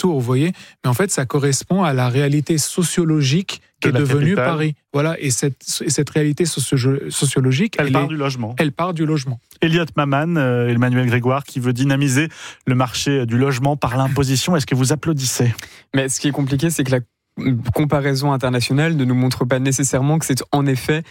tours, vous voyez. Mais en fait, ça correspond à la réalité sociologique qui est devenue Paris. Voilà, et cette réalité sociologique, elle part du logement. Elle part du logement. Elliot Maman, Emmanuel Grégoire, qui veut dynamiser le marché du logement par l'imposition. Est-ce que vous applaudissez ? Mais ce qui est compliqué, c'est que la comparaison internationale ne nous montre pas nécessairement que c'est en effet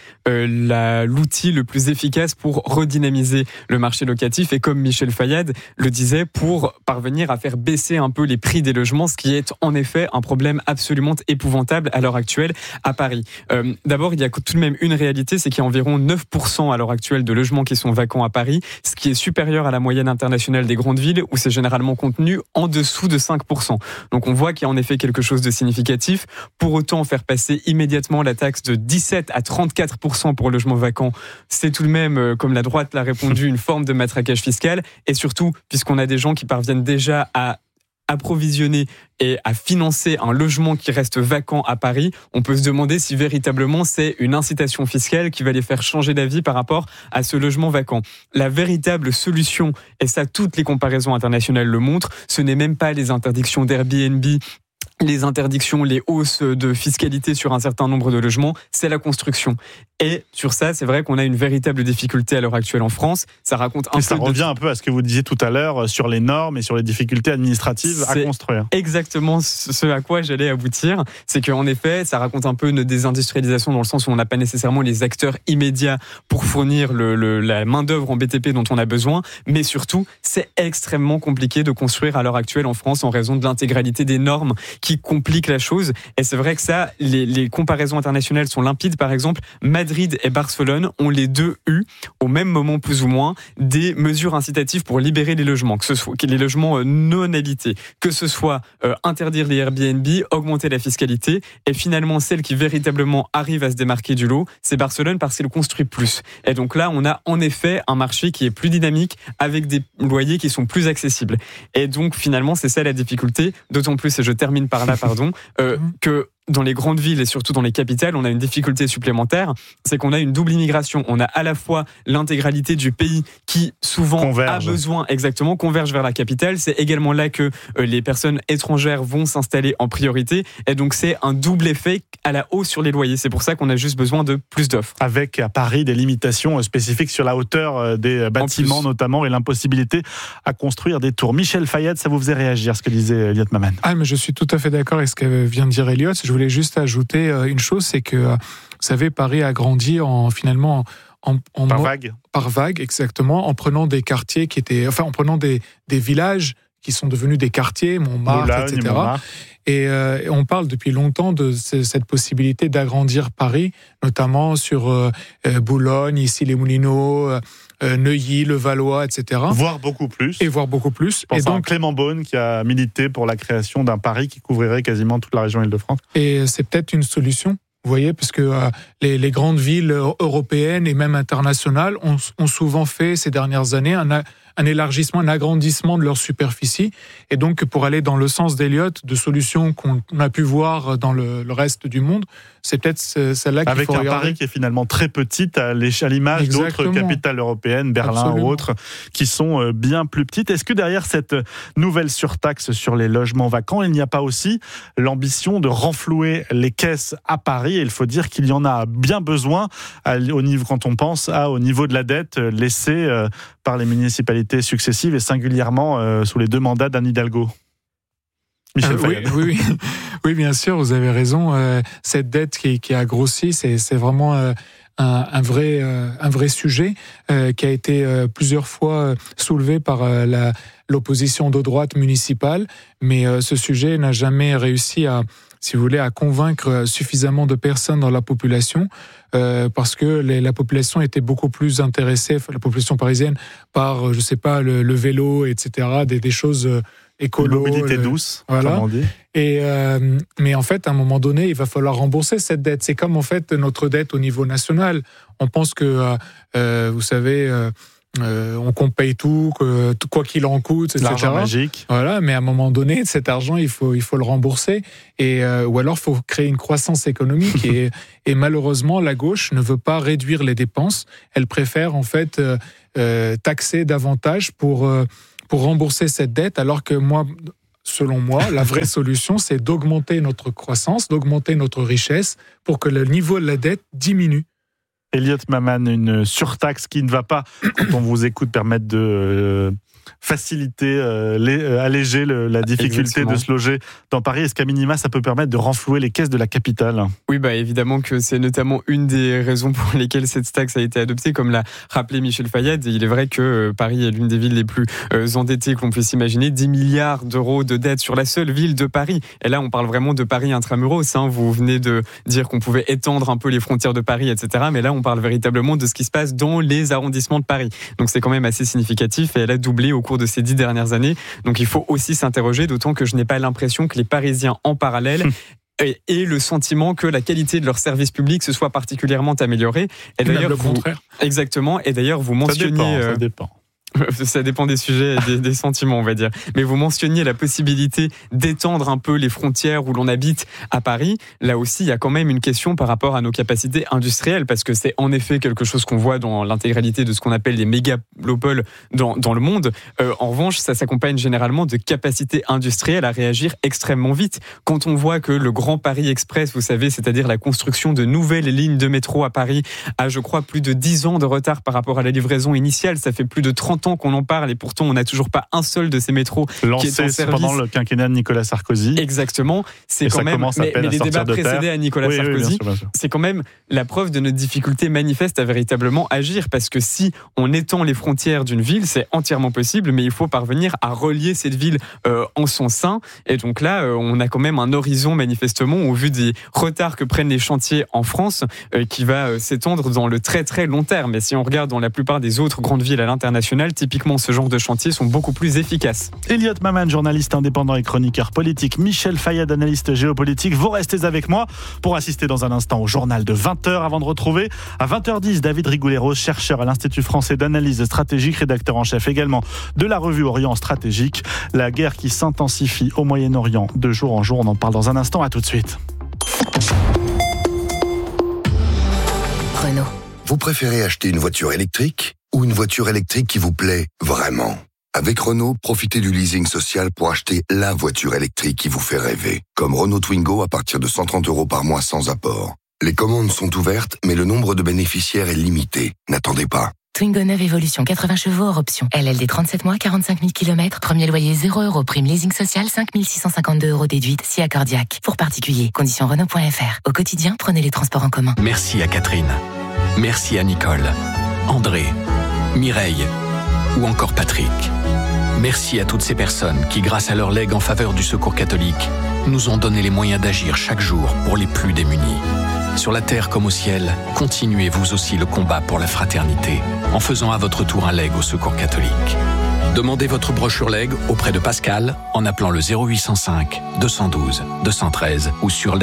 l'outil le plus efficace pour redynamiser le marché locatif et comme Michel Fayad le disait, pour parvenir à faire baisser un peu les prix des logements, ce qui est en effet un problème absolument épouvantable à l'heure actuelle à Paris. D'abord, il y a tout de même une réalité, c'est qu'il y a environ 9% à l'heure actuelle de logements qui sont vacants à Paris, ce qui est supérieur à la moyenne internationale des grandes villes où c'est généralement contenu en dessous de 5%. Donc on voit qu'il y a en effet quelque chose de significatif. Pour autant, faire passer immédiatement la taxe de 17 à 34% pour le logement vacant, c'est tout de même, comme la droite l'a répondu, une forme de matraquage fiscal. Et surtout, puisqu'on a des gens qui parviennent déjà à approvisionner et à financer un logement qui reste vacant à Paris, on peut se demander si véritablement c'est une incitation fiscale qui va les faire changer d'avis par rapport à ce logement vacant. La véritable solution, et ça toutes les comparaisons internationales le montrent, ce n'est même pas les interdictions d'Airbnb, les interdictions, les hausses de fiscalité sur un certain nombre de logements, c'est la construction. Et sur ça, c'est vrai qu'on a une véritable difficulté à l'heure actuelle en France. Ça raconte ça revient un peu à ce que vous disiez tout à l'heure sur les normes et sur les difficultés administratives à construire. Exactement ce à quoi j'allais aboutir. C'est qu'en effet, ça raconte un peu une désindustrialisation dans le sens où on n'a pas nécessairement les acteurs immédiats pour fournir la main-d'œuvre en BTP dont on a besoin. Mais surtout, c'est extrêmement compliqué de construire à l'heure actuelle en France en raison de l'intégralité des normes qui compliquent la chose. Et c'est vrai que ça, les comparaisons internationales sont limpides. Par exemple, Madrid et Barcelone ont les deux eu, au même moment plus ou moins, des mesures incitatives pour libérer les logements, que ce soit les logements non habités, que ce soit interdire les Airbnb, augmenter la fiscalité, et finalement celle qui véritablement arrive à se démarquer du lot, c'est Barcelone parce qu'elle construit plus. Et donc là, on a en effet un marché qui est plus dynamique, avec des loyers qui sont plus accessibles. Et donc finalement, c'est ça la difficulté, d'autant plus, et je termine par là, que dans les grandes villes et surtout dans les capitales, on a une difficulté supplémentaire, c'est qu'on a une double immigration. On a à la fois l'intégralité du pays qui souvent converge vers la capitale. C'est également là que les personnes étrangères vont s'installer en priorité. Et donc c'est un double effet à la hausse sur les loyers. C'est pour ça qu'on a juste besoin de plus d'offres. Avec à Paris des limitations spécifiques sur la hauteur des bâtiments notamment et l'impossibilité à construire des tours. Michel Fayad, ça vous faisait réagir ce que disait Elliot Maman? Mais je suis tout à fait d'accord avec ce que vient de dire Elliot. Je voulais juste ajouter une chose, c'est que, vous savez, Paris a grandi par vague, exactement, en prenant des quartiers en prenant des villages qui sont devenus des quartiers, Montmartre, Boulogne, etc. Et on parle depuis longtemps de cette possibilité d'agrandir Paris, notamment sur Boulogne, ici les Moulineaux, Neuilly, le Valois, etc. Voire beaucoup plus. Et donc Clément Beaune qui a milité pour la création d'un Paris qui couvrirait quasiment toute la région Île-de-France. Et c'est peut-être une solution. Vous voyez, parce que les grandes villes européennes et même internationales ont souvent fait ces dernières années un élargissement, un agrandissement de leur superficie. Et donc, pour aller dans le sens d'Eliott, de solutions qu'on a pu voir dans le reste du monde, c'est peut-être celle-là qu'il faut regarder. Avec un Paris qui est finalement très petite à l'image d'autres capitales européennes, Berlin ou autres, qui sont bien plus petites. Est-ce que derrière cette nouvelle surtaxe sur les logements vacants, il n'y a pas aussi l'ambition de renflouer les caisses à Paris? Et il faut dire qu'il y en a bien besoin quand on pense au niveau de la dette laissée par les municipalités successives et singulièrement sous les deux mandats d'Anne Hidalgo. Michel Fayad. Oui, bien sûr, vous avez raison. Cette dette qui a grossi, c'est vraiment un vrai sujet qui a été plusieurs fois soulevé par l'opposition de droite municipale, mais ce sujet n'a jamais réussi à convaincre suffisamment de personnes dans la population, parce que la population était beaucoup plus intéressée, la population parisienne, par, le vélo, etc., des choses écolo. Mobilité douce, comme on dit. Mais en fait, à un moment donné, il va falloir rembourser cette dette. C'est comme, en fait, notre dette au niveau national. On pense que, vous savez... on paye tout, quoi qu'il en coûte, etc. L'argent magique. Voilà, mais à un moment donné, cet argent, il faut le rembourser, ou alors il faut créer une croissance économique. et malheureusement, la gauche ne veut pas réduire les dépenses. Elle préfère en fait taxer davantage pour rembourser cette dette, alors que moi, selon moi, la vraie solution, c'est d'augmenter notre croissance, d'augmenter notre richesse pour que le niveau de la dette diminue. Elliot Maman, une surtaxe qui ne va pas, quand on vous écoute, permettre de faciliter, alléger la difficulté de se loger dans Paris. Est-ce qu'à minima, ça peut permettre de renflouer les caisses de la capitale ? Oui, évidemment que c'est notamment une des raisons pour lesquelles cette taxe a été adoptée, comme l'a rappelé Michel Fayad. Il est vrai que Paris est l'une des villes les plus endettées que l'on puisse imaginer. 10 milliards d'euros de dettes sur la seule ville de Paris. Et là, on parle vraiment de Paris intramuros. Vous venez de dire qu'on pouvait étendre un peu les frontières de Paris, etc. Mais là, on parle véritablement de ce qui se passe dans les arrondissements de Paris. Donc c'est quand même assez significatif et elle a doublé au cours de ces 10 dernières années. Donc il faut aussi s'interroger, d'autant que je n'ai pas l'impression que les Parisiens en parallèle aient le sentiment que la qualité de leur service public se soit particulièrement améliorée. Et d'ailleurs, le contraire. Exactement. Et d'ailleurs, vous mentionniez... Ça dépend. Ça dépend des sujets et des sentiments, on va dire. Mais vous mentionniez la possibilité d'étendre un peu les frontières où l'on habite à Paris. Là aussi, il y a quand même une question par rapport à nos capacités industrielles, parce que c'est en effet quelque chose qu'on voit dans l'intégralité de ce qu'on appelle les mégalopoles dans le monde. En revanche, ça s'accompagne généralement de capacités industrielles à réagir extrêmement vite. Quand on voit que le Grand Paris Express, vous savez, c'est-à-dire la construction de nouvelles lignes de métro à Paris, a, je crois, plus de 10 ans de retard par rapport à la livraison initiale. Ça fait plus de 30 ans qu'on en parle et pourtant on n'a toujours pas un seul de ces métros lancé qui est en service. Pendant le quinquennat de Nicolas Sarkozy. Exactement. C'est quand même, mais les débats précédés à Nicolas Sarkozy, bien sûr. C'est quand même la preuve de notre difficulté manifeste à véritablement agir, parce que si on étend les frontières d'une ville, c'est entièrement possible, mais il faut parvenir à relier cette ville en son sein. Et donc là, on a quand même un horizon manifestement, au vu des retards que prennent les chantiers en France, qui va s'étendre dans le très très long terme. Et si on regarde dans la plupart des autres grandes villes à l'international, typiquement, ce genre de chantiers sont beaucoup plus efficaces. Elliot Maman, journaliste indépendant et chroniqueur politique. Michel Fayad, analyste géopolitique. Vous restez avec moi pour assister dans un instant au journal de 20h avant de retrouver à 20h10 David Rigouleros, chercheur à l'Institut français d'analyse stratégique, rédacteur en chef également de la revue Orient Stratégique. La guerre qui s'intensifie au Moyen-Orient de jour en jour. On en parle dans un instant. À tout de suite. Renault. Vous préférez acheter une voiture électrique ou une voiture électrique qui vous plaît vraiment ? Avec Renault, profitez du leasing social pour acheter la voiture électrique qui vous fait rêver. Comme Renault Twingo à partir de 130 € par mois sans apport. Les commandes sont ouvertes, mais le nombre de bénéficiaires est limité. N'attendez pas. Twingo 9 Evolution, 80 chevaux hors option. LLD 37 mois, 45 000 km. Premier loyer 0 €. Prime leasing social, 5 652 € déduite. Si accordiaque. Pour particuliers. Conditions Renault.fr. Au quotidien, prenez les transports en commun. Merci à Catherine. Merci à Nicole, André, Mireille ou encore Patrick. Merci à toutes ces personnes qui, grâce à leur legs en faveur du Secours catholique, nous ont donné les moyens d'agir chaque jour pour les plus démunis. Sur la terre comme au ciel, continuez vous aussi le combat pour la fraternité en faisant à votre tour un leg au Secours catholique. Demandez votre brochure leg auprès de Pascal en appelant le 0805 212 213 ou sur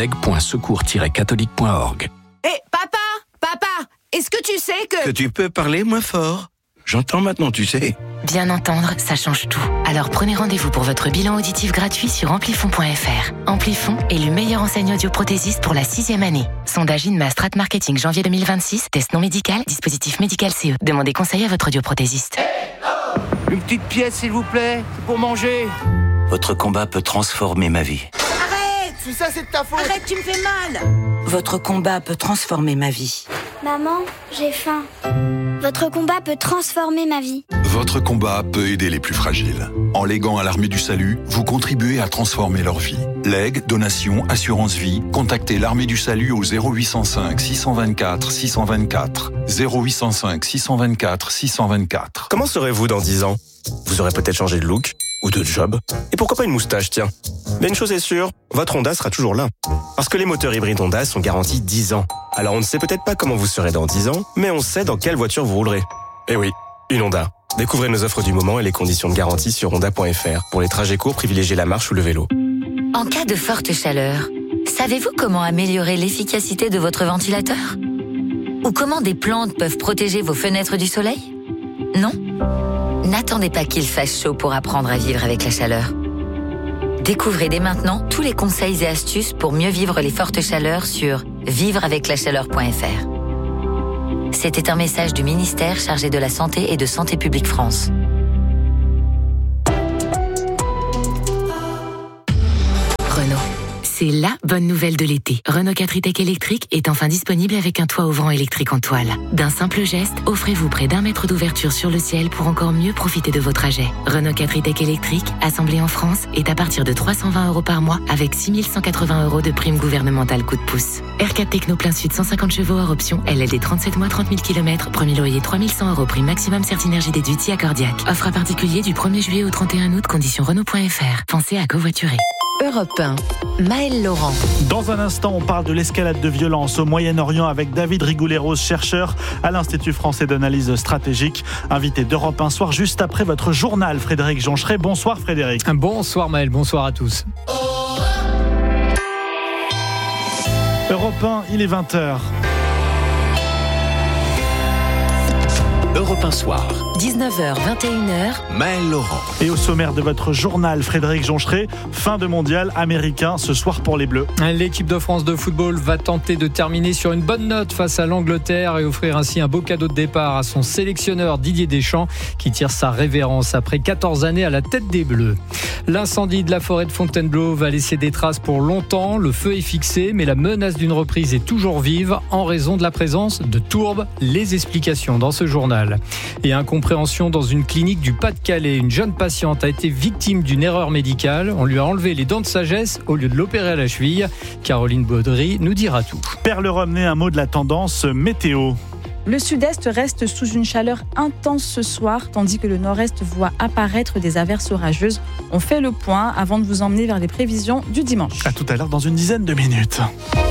leg.secours-catholique.org. Hé, Papa, est-ce que tu sais que tu peux parler moins fort? J'entends maintenant, tu sais. Bien entendre, ça change tout. Alors prenez rendez-vous pour votre bilan auditif gratuit sur Amplifon.fr. Amplifon est le meilleur enseigne audioprothésiste pour la 6e année. Sondage INMA Strat Marketing janvier 2026, test non médical, dispositif médical CE. Demandez conseil à votre audioprothésiste. Une petite pièce, s'il vous plaît, pour manger. Votre combat peut transformer ma vie. Arrête! Tout ça, c'est de ta faute. Arrête, tu me fais mal! Votre combat peut transformer ma vie. Maman, j'ai faim. Votre combat peut transformer ma vie. Votre combat peut aider les plus fragiles. En léguant à l'Armée du Salut, vous contribuez à transformer leur vie. Legs, donations, assurance vie, contactez l'Armée du Salut au 0805 624 624. 0805 624 624. Comment serez-vous dans 10 ans? Vous aurez peut-être changé de look ou de job. Et pourquoi pas une moustache, tiens. Mais une chose est sûre, votre Honda sera toujours là. Parce que les moteurs hybrides Honda sont garantis 10 ans. Alors on ne sait peut-être pas comment vous serez dans 10 ans, mais on sait dans quelle voiture vous roulerez. Eh oui, une Honda. Découvrez nos offres du moment et les conditions de garantie sur honda.fr. Pour les trajets courts, privilégiez la marche ou le vélo. En cas de forte chaleur, savez-vous comment améliorer l'efficacité de votre ventilateur? Ou comment des plantes peuvent protéger vos fenêtres du soleil? Non? N'attendez pas qu'il fasse chaud pour apprendre à vivre avec la chaleur. Découvrez dès maintenant tous les conseils et astuces pour mieux vivre les fortes chaleurs sur vivreaveclachaleur.fr. C'était un message du ministère chargé de la Santé et de Santé publique France. Renault. C'est la bonne nouvelle de l'été. Renault 4 e-Tech électrique est enfin disponible avec un toit ouvrant électrique en toile. D'un simple geste, offrez-vous près d'1 mètre d'ouverture sur le ciel pour encore mieux profiter de vos trajets. Renault 4 e-Tech électrique, assemblé en France, est à partir de 320 € par mois avec 6 180 € de prime gouvernementale coup de pouce. R4 Techno plein sud 150 chevaux hors option, LLD 37 mois 30 000 km, premier loyer 3 100 € prime maximum Certinergie déduite si accordiaque. Offre à particulier du 1er juillet au 31 août, conditions Renault.fr. Pensez à covoiturer. Europe 1, Maëlle Laurent. Dans un instant, on parle de l'escalade de violence au Moyen-Orient avec David Rigouleros, chercheur à l'Institut français d'analyse stratégique, invité d'Europe 1 soir, juste après votre journal. Frédéric Joncheret. Bonsoir Frédéric. Bonsoir Maëlle, bonsoir à tous. Europe 1, il est 20h. Europe 1 soir. 19h, 21h. Maëlle Laurent. Et au sommaire de votre journal, Frédéric Joncheret, fin de mondial américain ce soir pour les Bleus. L'équipe de France de football va tenter de terminer sur une bonne note face à l'Angleterre et offrir ainsi un beau cadeau de départ à son sélectionneur Didier Deschamps qui tire sa révérence après 14 années à la tête des Bleus. L'incendie de la forêt de Fontainebleau va laisser des traces pour longtemps. Le feu est fixé, mais la menace d'une reprise est toujours vive en raison de la présence de tourbes. Les explications dans ce journal. Et incompréhension dans une clinique du Pas-de-Calais. Une jeune patiente a été victime d'une erreur médicale. On lui a enlevé les dents de sagesse au lieu de l'opérer à la cheville. Caroline Baudry nous dira tout. Perle Romney, un mot de la tendance météo. Le sud-est reste sous une chaleur intense ce soir, tandis que le nord-est voit apparaître des averses orageuses. On fait le point avant de vous emmener vers les prévisions du dimanche. À tout à l'heure dans une dizaine de minutes.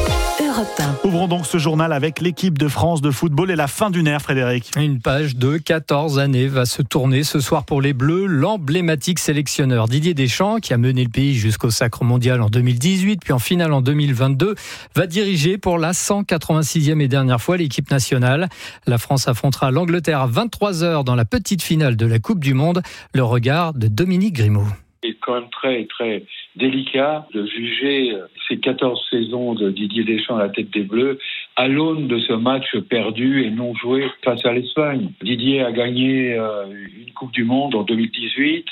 Ouvrons donc ce journal avec l'équipe de France de football et la fin d'une ère, Frédéric. Une page de 14 années va se tourner ce soir pour les Bleus. L'emblématique sélectionneur Didier Deschamps, qui a mené le pays jusqu'au sacre mondial en 2018, puis en finale en 2022, va diriger pour la 186e et dernière fois l'équipe nationale. La France affrontera l'Angleterre à 23h dans la petite finale de la Coupe du Monde. Le regard de Dominique Grimaud. C'est quand même très, très délicat de juger ces 14 saisons de Didier Deschamps à la tête des Bleus à l'aune de ce match perdu et non joué face à l'Espagne. Didier a gagné une Coupe du Monde en 2018,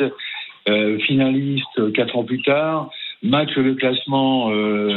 finaliste 4 ans plus tard, match de classement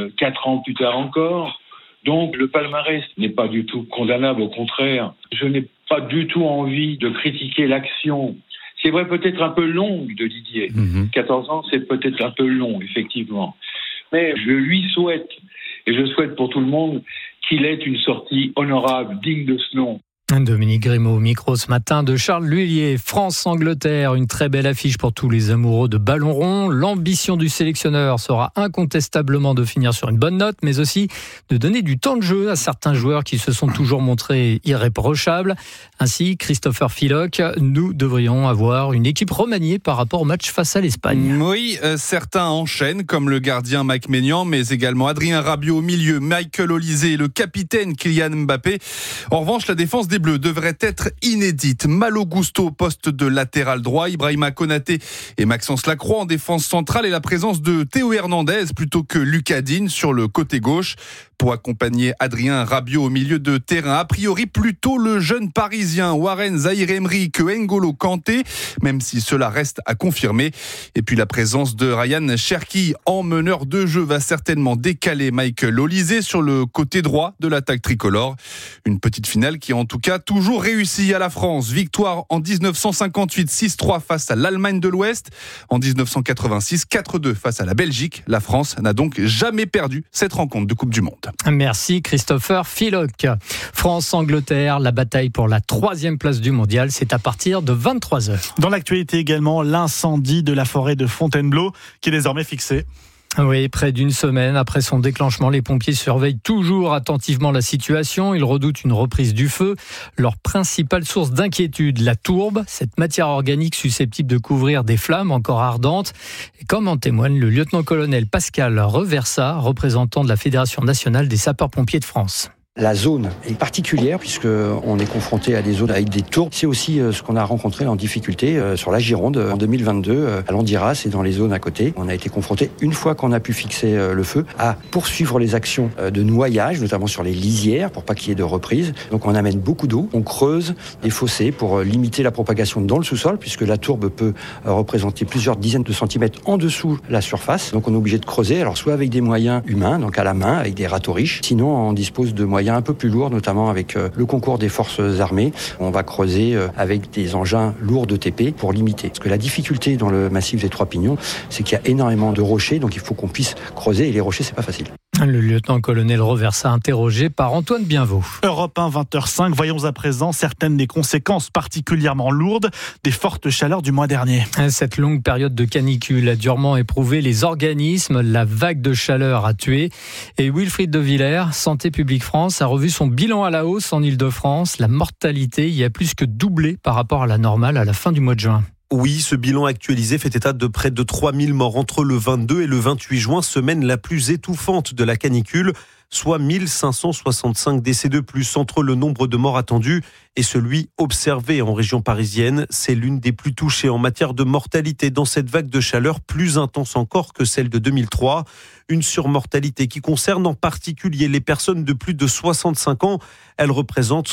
4 ans plus tard encore. Donc le palmarès n'est pas du tout condamnable, au contraire. Je n'ai pas du tout envie de critiquer l'action. C'est vrai, peut-être un peu longue de Didier. 14 ans, c'est peut-être un peu long, effectivement. Mais je lui souhaite, et je souhaite pour tout le monde, qu'il ait une sortie honorable, digne de ce nom. Dominique Grimaud au micro ce matin de Charles Lhuillier. France-Angleterre, une très belle affiche pour tous les amoureux de ballon rond. L'ambition du sélectionneur sera incontestablement de finir sur une bonne note, mais aussi de donner du temps de jeu à certains joueurs qui se sont toujours montrés irréprochables. Ainsi, Christopher Philock, nous devrions avoir une équipe remaniée par rapport au match face à l'Espagne. Oui, certains enchaînent, comme le gardien Mike Maignan, mais également Adrien Rabiot au milieu, Michael Olise et le capitaine Kylian Mbappé. En revanche, la défense des Bleus devrait être inédite. Malo Gusto au poste de latéral droit, Ibrahima Konaté et Maxence Lacroix en défense centrale et la présence de Théo Hernandez plutôt que Lucas Digne sur le côté gauche pour accompagner Adrien Rabiot au milieu de terrain. A priori, plutôt le jeune parisien Warren Zaïre-Emery que N'Golo Kanté, même si cela reste à confirmer. Et puis la présence de Ryan Cherki en meneur de jeu va certainement décaler Michael Olise sur le côté droit de l'attaque tricolore. Une petite finale qui en tout cas toujours réussi à la France. Victoire en 1958 6-3 face à l'Allemagne de l'Ouest. En 1986 4-2 face à la Belgique. La France n'a donc jamais perdu cette rencontre de Coupe du Monde. Merci Christopher Philock. France-Angleterre, la bataille pour la 3e place du mondial, c'est à partir de 23h. Dans l'actualité également, l'incendie de la forêt de Fontainebleau qui est désormais fixé. Oui, près d'une semaine après son déclenchement, les pompiers surveillent toujours attentivement la situation. Ils redoutent une reprise du feu. Leur principale source d'inquiétude, la tourbe, cette matière organique susceptible de couvrir des flammes encore ardentes. Et comme en témoigne le lieutenant-colonel Pascal Reversat, représentant de la Fédération nationale des sapeurs-pompiers de France. La zone est particulière puisqu'on est confronté à des zones avec des tourbes. C'est aussi ce qu'on a rencontré en difficulté sur la Gironde en 2022 à Landiras et dans les zones à côté. On a été confronté, une fois qu'on a pu fixer le feu, à poursuivre les actions de noyage, notamment sur les lisières pour pas qu'il y ait de reprise. Donc on amène beaucoup d'eau, on creuse des fossés pour limiter la propagation dans le sous-sol puisque la tourbe peut représenter plusieurs dizaines de centimètres en dessous la surface. Donc on est obligé de creuser, alors soit avec des moyens humains, donc à la main, avec des râteaux riches, sinon on dispose de moyens un peu plus lourds, notamment avec le concours des forces armées. On va creuser avec des engins lourds de TP pour limiter. Parce que la difficulté dans le massif des Trois Pignons, c'est qu'il y a énormément de rochers, donc il faut qu'on puisse creuser, et les rochers, c'est pas facile. Le lieutenant-colonel Reversa, interrogé par Antoine Bienvaux. Europe 1, 20h05. Voyons à présent certaines des conséquences particulièrement lourdes des fortes chaleurs du mois dernier. Cette longue période de canicule a durement éprouvé les organismes. La vague de chaleur a tué. Et Wilfried de Villers, Santé publique France, a revu son bilan à la hausse en Ile-de-France. La mortalité y a plus que doublé par rapport à la normale à la fin du mois de juin. Oui, ce bilan actualisé fait état de près de 3000 morts entre le 22 et le 28 juin, semaine la plus étouffante de la canicule, soit 1565 décès de plus entre le nombre de morts attendus et celui observé en région parisienne. C'est l'une des plus touchées en matière de mortalité dans cette vague de chaleur, plus intense encore que celle de 2003. Une surmortalité qui concerne en particulier les personnes de plus de 65 ans. Elle représente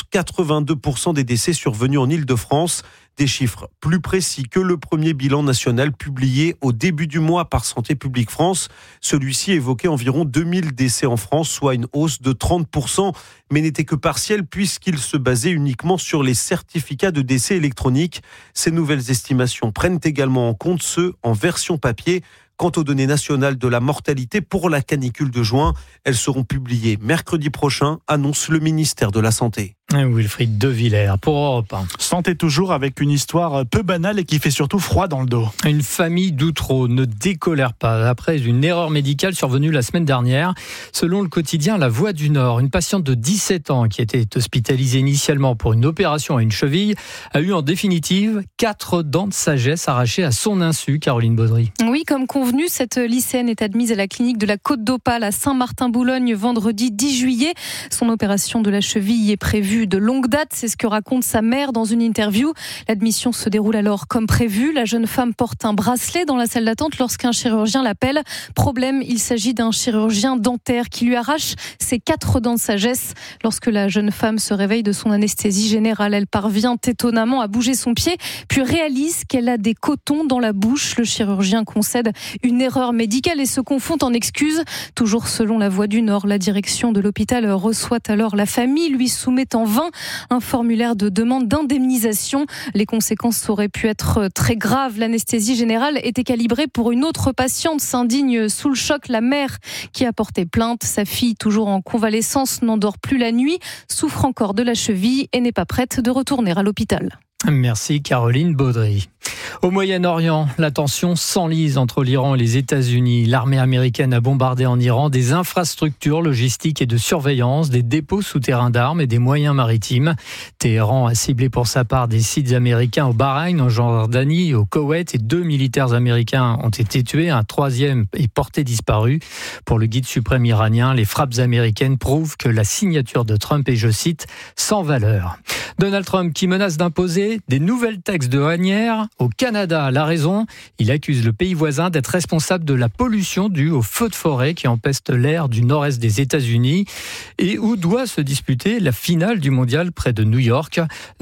82% des décès survenus en Ile-de-France. Des chiffres plus précis que le premier bilan national publié au début du mois par Santé publique France. Celui-ci évoquait environ 2000 décès en France, soit une hausse de 30%, mais n'était que partiel puisqu'il se basait uniquement sur les certificats de décès électroniques. Ces nouvelles estimations prennent également en compte ceux en version papier. Quant aux données nationales de la mortalité pour la canicule de juin, elles seront publiées mercredi prochain, annonce le ministère de la Santé. Wilfried de Villers pour Europe 1. Santé toujours avec une histoire peu banale et qui fait surtout froid dans le dos. Une famille d'Outreau ne décolère pas après une erreur médicale survenue la semaine dernière. Selon le quotidien La Voix du Nord, une patiente de 17 ans qui était hospitalisée initialement pour une opération à une cheville a eu en définitive 4 dents de sagesse arrachées à son insu. Caroline Baudry. Oui, comme convenu, cette lycéenne est admise à la clinique de la Côte d'Opale à Saint-Martin-Boulogne vendredi 10 juillet. Son opération de la cheville est prévue de longue date, c'est ce que raconte sa mère dans une interview. L'admission se déroule alors comme prévu. La jeune femme porte un bracelet dans la salle d'attente lorsqu'un chirurgien l'appelle. Problème, il s'agit d'un chirurgien dentaire qui lui arrache ses 4 dents de sagesse. Lorsque la jeune femme se réveille de son anesthésie générale, elle parvient étonnamment à bouger son pied, puis réalise qu'elle a des cotons dans la bouche. Le chirurgien concède une erreur médicale et se confond en excuses. Toujours selon La Voix du Nord, la direction de l'hôpital reçoit alors la famille, lui soumet en vain un formulaire de demande d'indemnisation. Les conséquences auraient pu être très graves. L'anesthésie générale était calibrée pour une autre patiente, s'indigne sous le choc la mère qui a porté plainte. Sa fille, toujours en convalescence, n'endort plus la nuit, souffre encore de la cheville et n'est pas prête de retourner à l'hôpital. Merci Caroline Baudry. Au Moyen-Orient, la tension s'enlise entre l'Iran et les États-Unis. L'armée américaine a bombardé en Iran des infrastructures logistiques et de surveillance, des dépôts souterrains d'armes et des moyens maritimes. Téhéran a ciblé pour sa part des sites américains au Bahreïn, en Jordanie, au Koweït et 2 militaires américains ont été tués. Un 3e est porté disparu. Pour le guide suprême iranien, les frappes américaines prouvent que la signature de Trump est, je cite, sans valeur. Donald Trump qui menace d'imposer des nouvelles taxes de douanières au Canada. La raison, il accuse le pays voisin d'être responsable de la pollution due aux feux de forêt qui empestent l'air du nord-est des États-Unis et où doit se disputer la finale du mondial près de New York.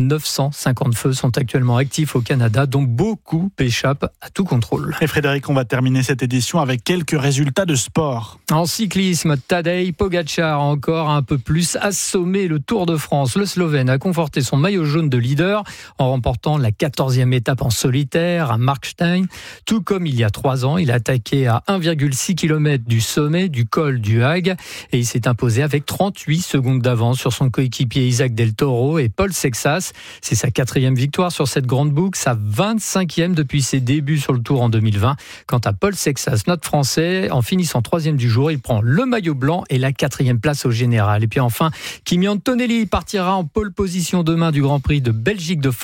950 feux sont actuellement actifs au Canada, dont beaucoup échappent à tout contrôle. Et Frédéric, on va terminer cette édition avec quelques résultats de sport. En cyclisme, Tadej Pogačar a encore un peu plus assommé le Tour de France. Le Slovène a conforté son maillot jaune de leader en remportant la 14e étape en solitaire à Markstein. Tout comme il y a 3 ans, il a attaqué à 1,6 km du sommet du col du Hague et il s'est imposé avec 38 secondes d'avance sur son coéquipier Isaac Del Toro et Paul Sexas. C'est sa 4e victoire sur cette grande boucle, sa 25e depuis ses débuts sur le Tour en 2020. Quant à Paul Sexas, notre Français, en finissant 3e du jour, il prend le maillot blanc et la 4e place au général. Et puis enfin, Kimi Antonelli partira en pole position demain du Grand Prix de Belgique de Formule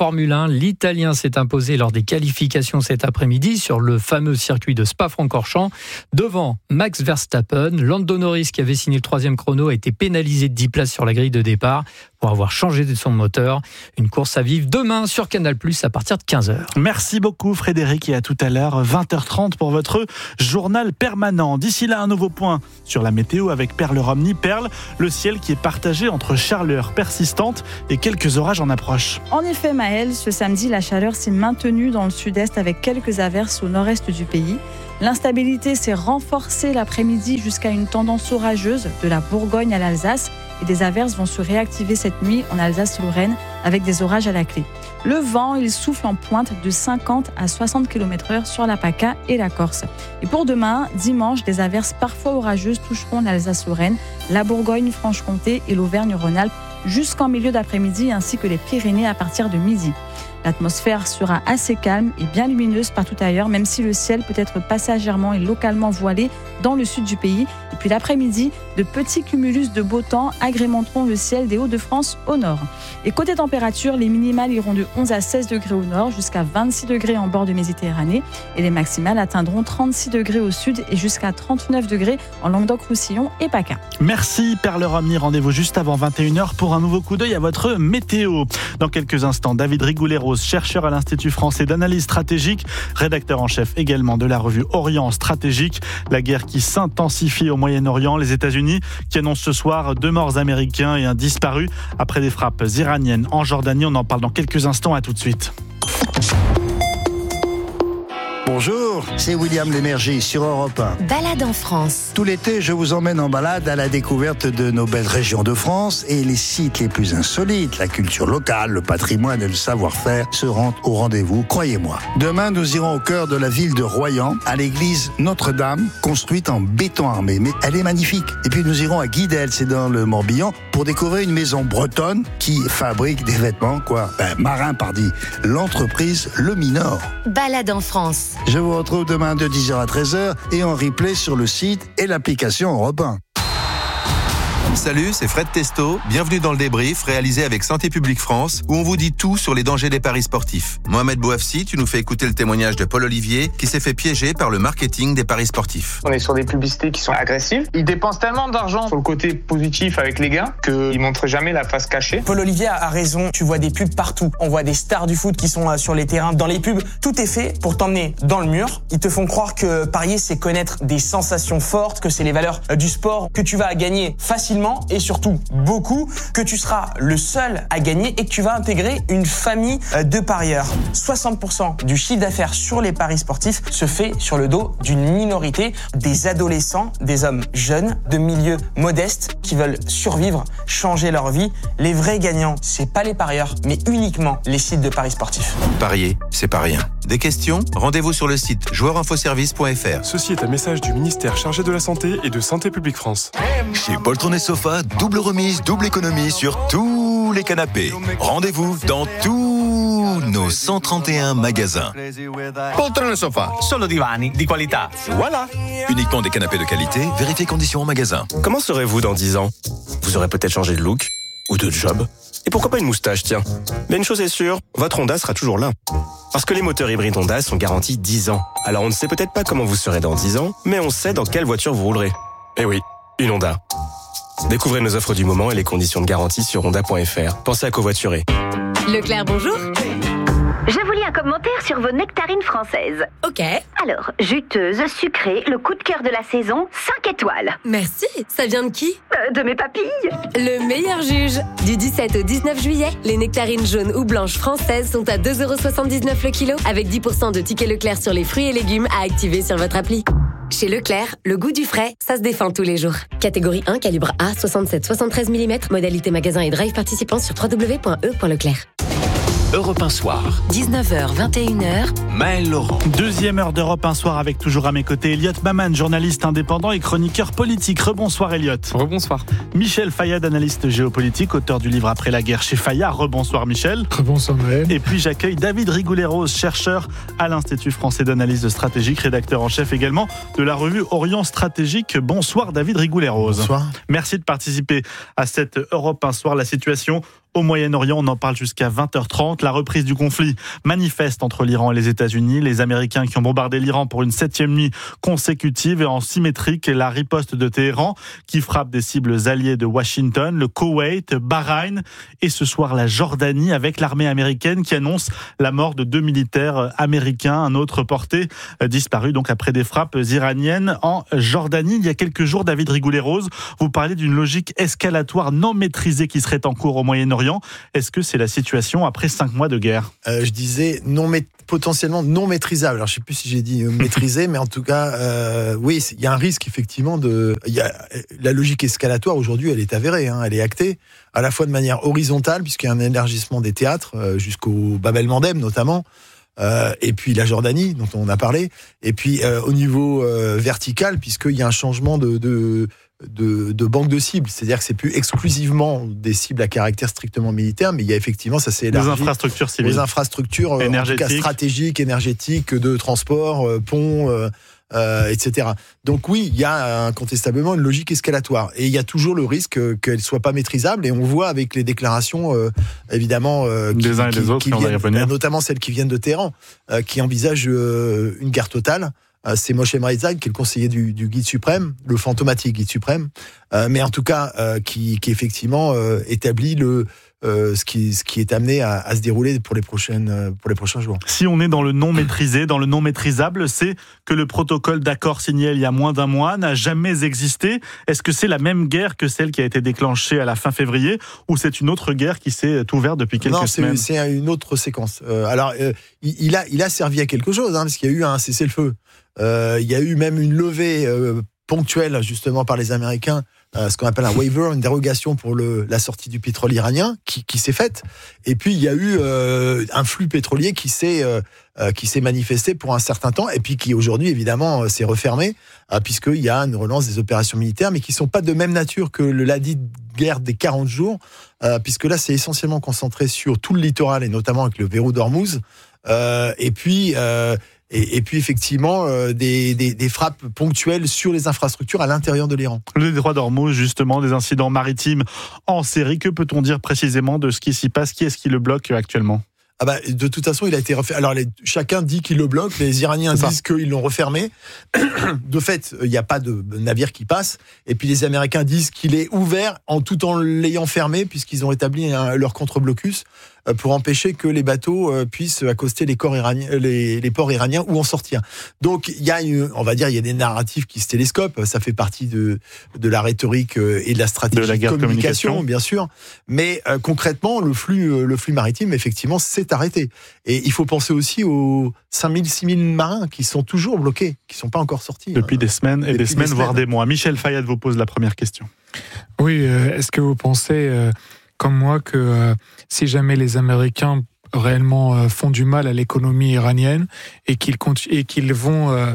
Formule 1, l'Italien s'est imposé lors des qualifications cet après-midi sur le fameux circuit de Spa-Francorchamps. Devant Max Verstappen, Lando Norris, qui avait signé le 3e chrono, a été pénalisé de 10 places sur la grille de départ pour avoir changé de son moteur. Une course à vivre demain sur Canal+, à partir de 15h. Merci beaucoup Frédéric, et à tout à l'heure, 20h30 pour votre journal permanent. D'ici là, un nouveau point sur la météo avec Perle Romney. Perle, le ciel qui est partagé entre chaleur persistante et quelques orages en approche. En effet, Maël, ce samedi, la chaleur s'est maintenue dans le sud-est avec quelques averses au nord-est du pays. L'instabilité s'est renforcée l'après-midi jusqu'à une tendance orageuse de la Bourgogne à l'Alsace, et des averses vont se réactiver cette nuit en Alsace-Lorraine avec des orages à la clé. Le vent, il souffle en pointe de 50 à 60 km/h sur la PACA et la Corse. Et pour demain, dimanche, des averses parfois orageuses toucheront l'Alsace-Lorraine, la Bourgogne-Franche-Comté et l'Auvergne-Rhône-Alpes jusqu'en milieu d'après-midi, ainsi que les Pyrénées à partir de midi. L'atmosphère sera assez calme et bien lumineuse partout ailleurs, même si le ciel peut être passagèrement et localement voilé dans le sud du pays. Et puis l'après-midi, de petits cumulus de beau temps agrémenteront le ciel des Hauts-de-France au nord. Et côté température, les minimales iront de 11 à 16 degrés au nord, jusqu'à 26 degrés en bord de Méditerranée. Et les maximales atteindront 36 degrés au sud et jusqu'à 39 degrés en Languedoc-Roussillon et PACA. Merci Perle Romney. Rendez-vous juste avant 21h pour un nouveau coup d'œil à votre météo. Dans quelques instants, David Rigoulet-Rose, chercheur à l'Institut français d'analyse stratégique, rédacteur en chef également de la revue Orient Stratégique. La guerre qui s'intensifie au Moyen-Orient, les États-Unis qui annoncent ce soir 2 morts américains et un disparu après des frappes iraniennes en Jordanie. On en parle dans quelques instants, à tout de suite. Bonjour, c'est William Lémergie sur Europe 1. Balade en France. Tout l'été, je vous emmène en balade à la découverte de nos belles régions de France et les sites les plus insolites. La culture locale, le patrimoine et le savoir-faire seront au rendez-vous, croyez-moi. Demain, nous irons au cœur de la ville de Royan, à l'église Notre-Dame, construite en béton armé. Mais elle est magnifique. Et puis nous irons à Guidel, c'est dans le Morbihan, pour découvrir une maison bretonne qui fabrique des vêtements, marins, l'entreprise Le Minor. Balade en France. Je vous retrouve demain de 10h à 13h et en replay sur le site et l'application Europe 1. Salut, c'est Fred Testo. Bienvenue dans le débrief réalisé avec Santé publique France, où on vous dit tout sur les dangers des paris sportifs. Mohamed Bouafsi, tu nous fais écouter le témoignage de Paul Olivier, qui s'est fait piéger par le marketing des paris sportifs. On est sur des publicités qui sont agressives. Ils dépensent tellement d'argent sur le côté positif avec les gains qu'ils montrent jamais la face cachée. Paul Olivier a raison. Tu vois des pubs partout. On voit des stars du foot qui sont sur les terrains. Dans les pubs, tout est fait pour t'emmener dans le mur. Ils te font croire que parier, c'est connaître des sensations fortes, que c'est les valeurs du sport, que tu vas gagner facilement et surtout beaucoup, que tu seras le seul à gagner et que tu vas intégrer une famille de parieurs. 60% du chiffre d'affaires sur les paris sportifs se fait sur le dos d'une minorité, des adolescents, des hommes jeunes, de milieux modestes qui veulent survivre, changer leur vie. Les vrais gagnants, c'est pas les parieurs, mais uniquement les sites de paris sportifs. Parier, c'est pas rien. Des questions ? Rendez-vous sur le site joueurinfoservice.fr. Ceci est un message du ministère chargé de la Santé et de Santé publique France. Chez Poltron et Sofa, double remise, double économie sur tous les canapés. Rendez-vous dans tous nos 131 magasins. Poltron et Sofa, solo divani di qualità. Voilà. Uniquement des canapés de qualité, vérifiez conditions en magasin. Comment serez-vous dans 10 ans ? Vous aurez peut-être changé de look ou de job. Et pourquoi pas une moustache, tiens ? Mais une chose est sûre, votre Honda sera toujours là. Parce que les moteurs hybrides Honda sont garantis 10 ans. Alors on ne sait peut-être pas comment vous serez dans 10 ans, mais on sait dans quelle voiture vous roulerez. Eh oui, une Honda. Découvrez nos offres du moment et les conditions de garantie sur honda.fr. Pensez à covoiturer. Leclerc, bonjour. Je vous lis un commentaire sur vos nectarines françaises. Ok. Alors, juteuse, sucrée, le coup de cœur de la saison, 5 étoiles. Merci. Ça vient de qui ? De mes papilles. Le meilleur juge. Du 17 au 19 juillet, les nectarines jaunes ou blanches françaises sont à 2,79€ le kilo, avec 10% de tickets Leclerc sur les fruits et légumes à activer sur votre appli. Chez Leclerc, le goût du frais, ça se défend tous les jours. Catégorie 1, calibre A, 67-73 mm, modalité magasin et drive participant sur www.e.leclerc. Europe 1 Soir. 19h, 21h. Maël Laurent. Deuxième heure d'Europe 1 Soir avec toujours à mes côtés Elliot Maman, journaliste indépendant et chroniqueur politique. Rebonsoir Elliot. Rebonsoir. Michel Fayad, analyste géopolitique, auteur du livre Après la guerre chez Fayad. Rebonsoir Michel. Rebonsoir Maël. Et puis j'accueille David Rigoulet-Rose, chercheur à l'Institut français d'analyse stratégique, rédacteur en chef également de la revue Orient Stratégique. Bonsoir David Rigoulet-Rose. Bonsoir. Merci de participer à cette Europe 1 Soir. La situation au Moyen-Orient. On en parle jusqu'à 20h30. La reprise du conflit manifeste entre l'Iran et les États-Unis. Les Américains qui ont bombardé l'Iran pour une 7e nuit consécutive et en symétrique, la riposte de Téhéran qui frappe des cibles alliées de Washington, le Koweït, Bahreïn et ce soir la Jordanie avec l'armée américaine qui annonce la mort de 2 militaires américains, un autre porté disparu donc après des frappes iraniennes en Jordanie. Il y a quelques jours, David Rigoulet-Rose, vous parlez d'une logique escalatoire non maîtrisée qui serait en cours au Moyen-Orient. Est-ce que c'est la situation après 5 mois de guerre ? Je disais potentiellement non maîtrisable. Alors je ne sais plus si j'ai dit maîtrisé, mais en tout cas, oui, il y a un risque effectivement la logique escalatoire aujourd'hui, elle est avérée, elle est actée, à la fois de manière horizontale, puisqu'il y a un élargissement des théâtres, jusqu'au Bab el-Mandeb notamment, et puis la Jordanie, dont on a parlé, et puis au niveau vertical, puisqu'il y a un changement de banque de cibles, c'est-à-dire que c'est plus exclusivement des cibles à caractère strictement militaire, mais il y a effectivement, ça s'est élargi. Des infrastructures civiles. Des infrastructures énergétiques. En tout cas stratégiques, énergétiques, de transport, ponts, etc. Donc oui, il y a incontestablement une logique escalatoire. Et il y a toujours le risque qu'elle ne soit pas maîtrisable. Et on voit avec les déclarations, évidemment, des uns et des autres, qui viennent, notamment celles qui viennent de Téhéran, qui envisagent une guerre totale. C'est Moshe Mreizag, qui est le conseiller du guide suprême, le fantomatique guide suprême, mais en tout cas qui effectivement établit ce qui est amené à se dérouler pour les prochains jours. Si on est dans le non maîtrisé, dans le non maîtrisable, c'est que le protocole d'accord signé il y a moins d'un mois n'a jamais existé. Est-ce que c'est la même guerre que celle qui a été déclenchée à la fin février, ou c'est une autre guerre qui s'est ouverte depuis quelques semaines ? Non, c'est une autre séquence. Alors, il a servi à quelque chose, parce qu'il y a eu un cessez-le-feu. Il y a eu même une levée ponctuelle justement par les Américains, ce qu'on appelle un waiver, une dérogation pour la sortie du pétrole iranien qui s'est faite. Et puis il y a eu un flux pétrolier qui s'est manifesté pour un certain temps et puis qui aujourd'hui évidemment s'est refermé puisqu'il y a une relance des opérations militaires, mais qui sont pas de même nature que la dite guerre des 40 jours, puisque là c'est essentiellement concentré sur tout le littoral et notamment avec le verrou d'Ormuz. Et puis effectivement des frappes ponctuelles sur les infrastructures à l'intérieur de l'Iran. Le détroit d'Ormuz, justement, des incidents maritimes en série. Que peut-on dire précisément de ce qui s'y passe ? Qui est-ce qui le bloque actuellement ? De toute façon, il a été refait. Alors, chacun dit qu'il le bloque. Les Iraniens disent qu'ils l'ont refermé. De fait, il n'y a pas de navire qui passe. Et puis, les Américains disent qu'il est ouvert tout en l'ayant fermé, puisqu'ils ont établi leur contre-blocus pour empêcher que les bateaux puissent accoster les ports iraniens ou en sortir. Donc, il y a des narratifs qui se télescopent. Ça fait partie de la rhétorique et de la stratégie de communication, bien sûr. Mais concrètement, le flux maritime, effectivement, s'est arrêté. Et il faut penser aussi aux 5 000, 6 000 marins qui sont toujours bloqués, qui ne sont pas encore sortis. Depuis des semaines, voire des mois. Michel Fayad vous pose la première question. Oui, est-ce que vous pensez, comme moi, que si jamais les Américains réellement font du mal à l'économie iranienne et qu'ils font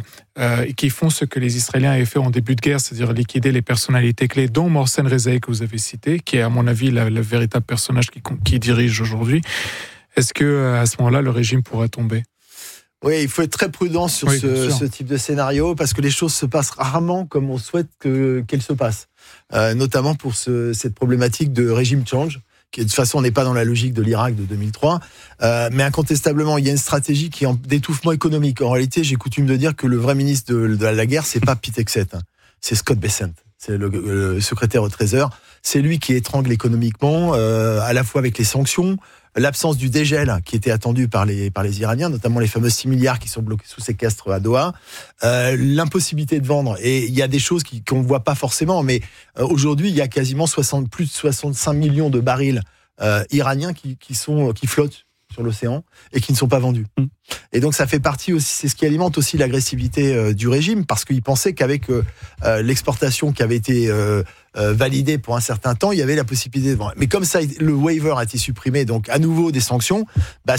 ce que les Israéliens avaient fait en début de guerre, c'est-à-dire liquider les personnalités clés, dont Mohsen Rezaei que vous avez cité, qui est à mon avis le véritable personnage qui dirige aujourd'hui, est-ce que à ce moment-là le régime pourrait tomber ? Oui, il faut être très prudent sur ce type de scénario parce que les choses se passent rarement comme on souhaite qu'elles se passent. Notamment pour cette problématique de régime change, qui de toute façon n'est pas dans la logique de l'Irak de 2003, mais incontestablement il y a une stratégie qui est d'étouffement économique. En réalité, j'ai coutume de dire que le vrai ministre de la guerre, c'est pas Pete Hegseth, c'est Scott Bessent, c'est le secrétaire au Trésor. C'est lui qui étrangle économiquement, à la fois avec les sanctions, l'absence du dégel qui était attendu par les Iraniens, notamment les fameux 6 milliards qui sont bloqués sous séquestre à Doha, l'impossibilité de vendre. Et il y a des choses qu'on ne voit pas forcément, mais aujourd'hui, il y a quasiment plus de 65 millions de barils iraniens qui flottent sur l'océan et qui ne sont pas vendus. Et donc ça fait partie aussi, c'est ce qui alimente aussi l'agressivité du régime, parce qu'ils pensaient qu'avec l'exportation qui avait été validée pour un certain temps, il y avait la possibilité de vendre. Mais comme ça, le waiver a été supprimé, donc à nouveau des sanctions,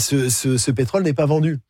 ce pétrole n'est pas vendu.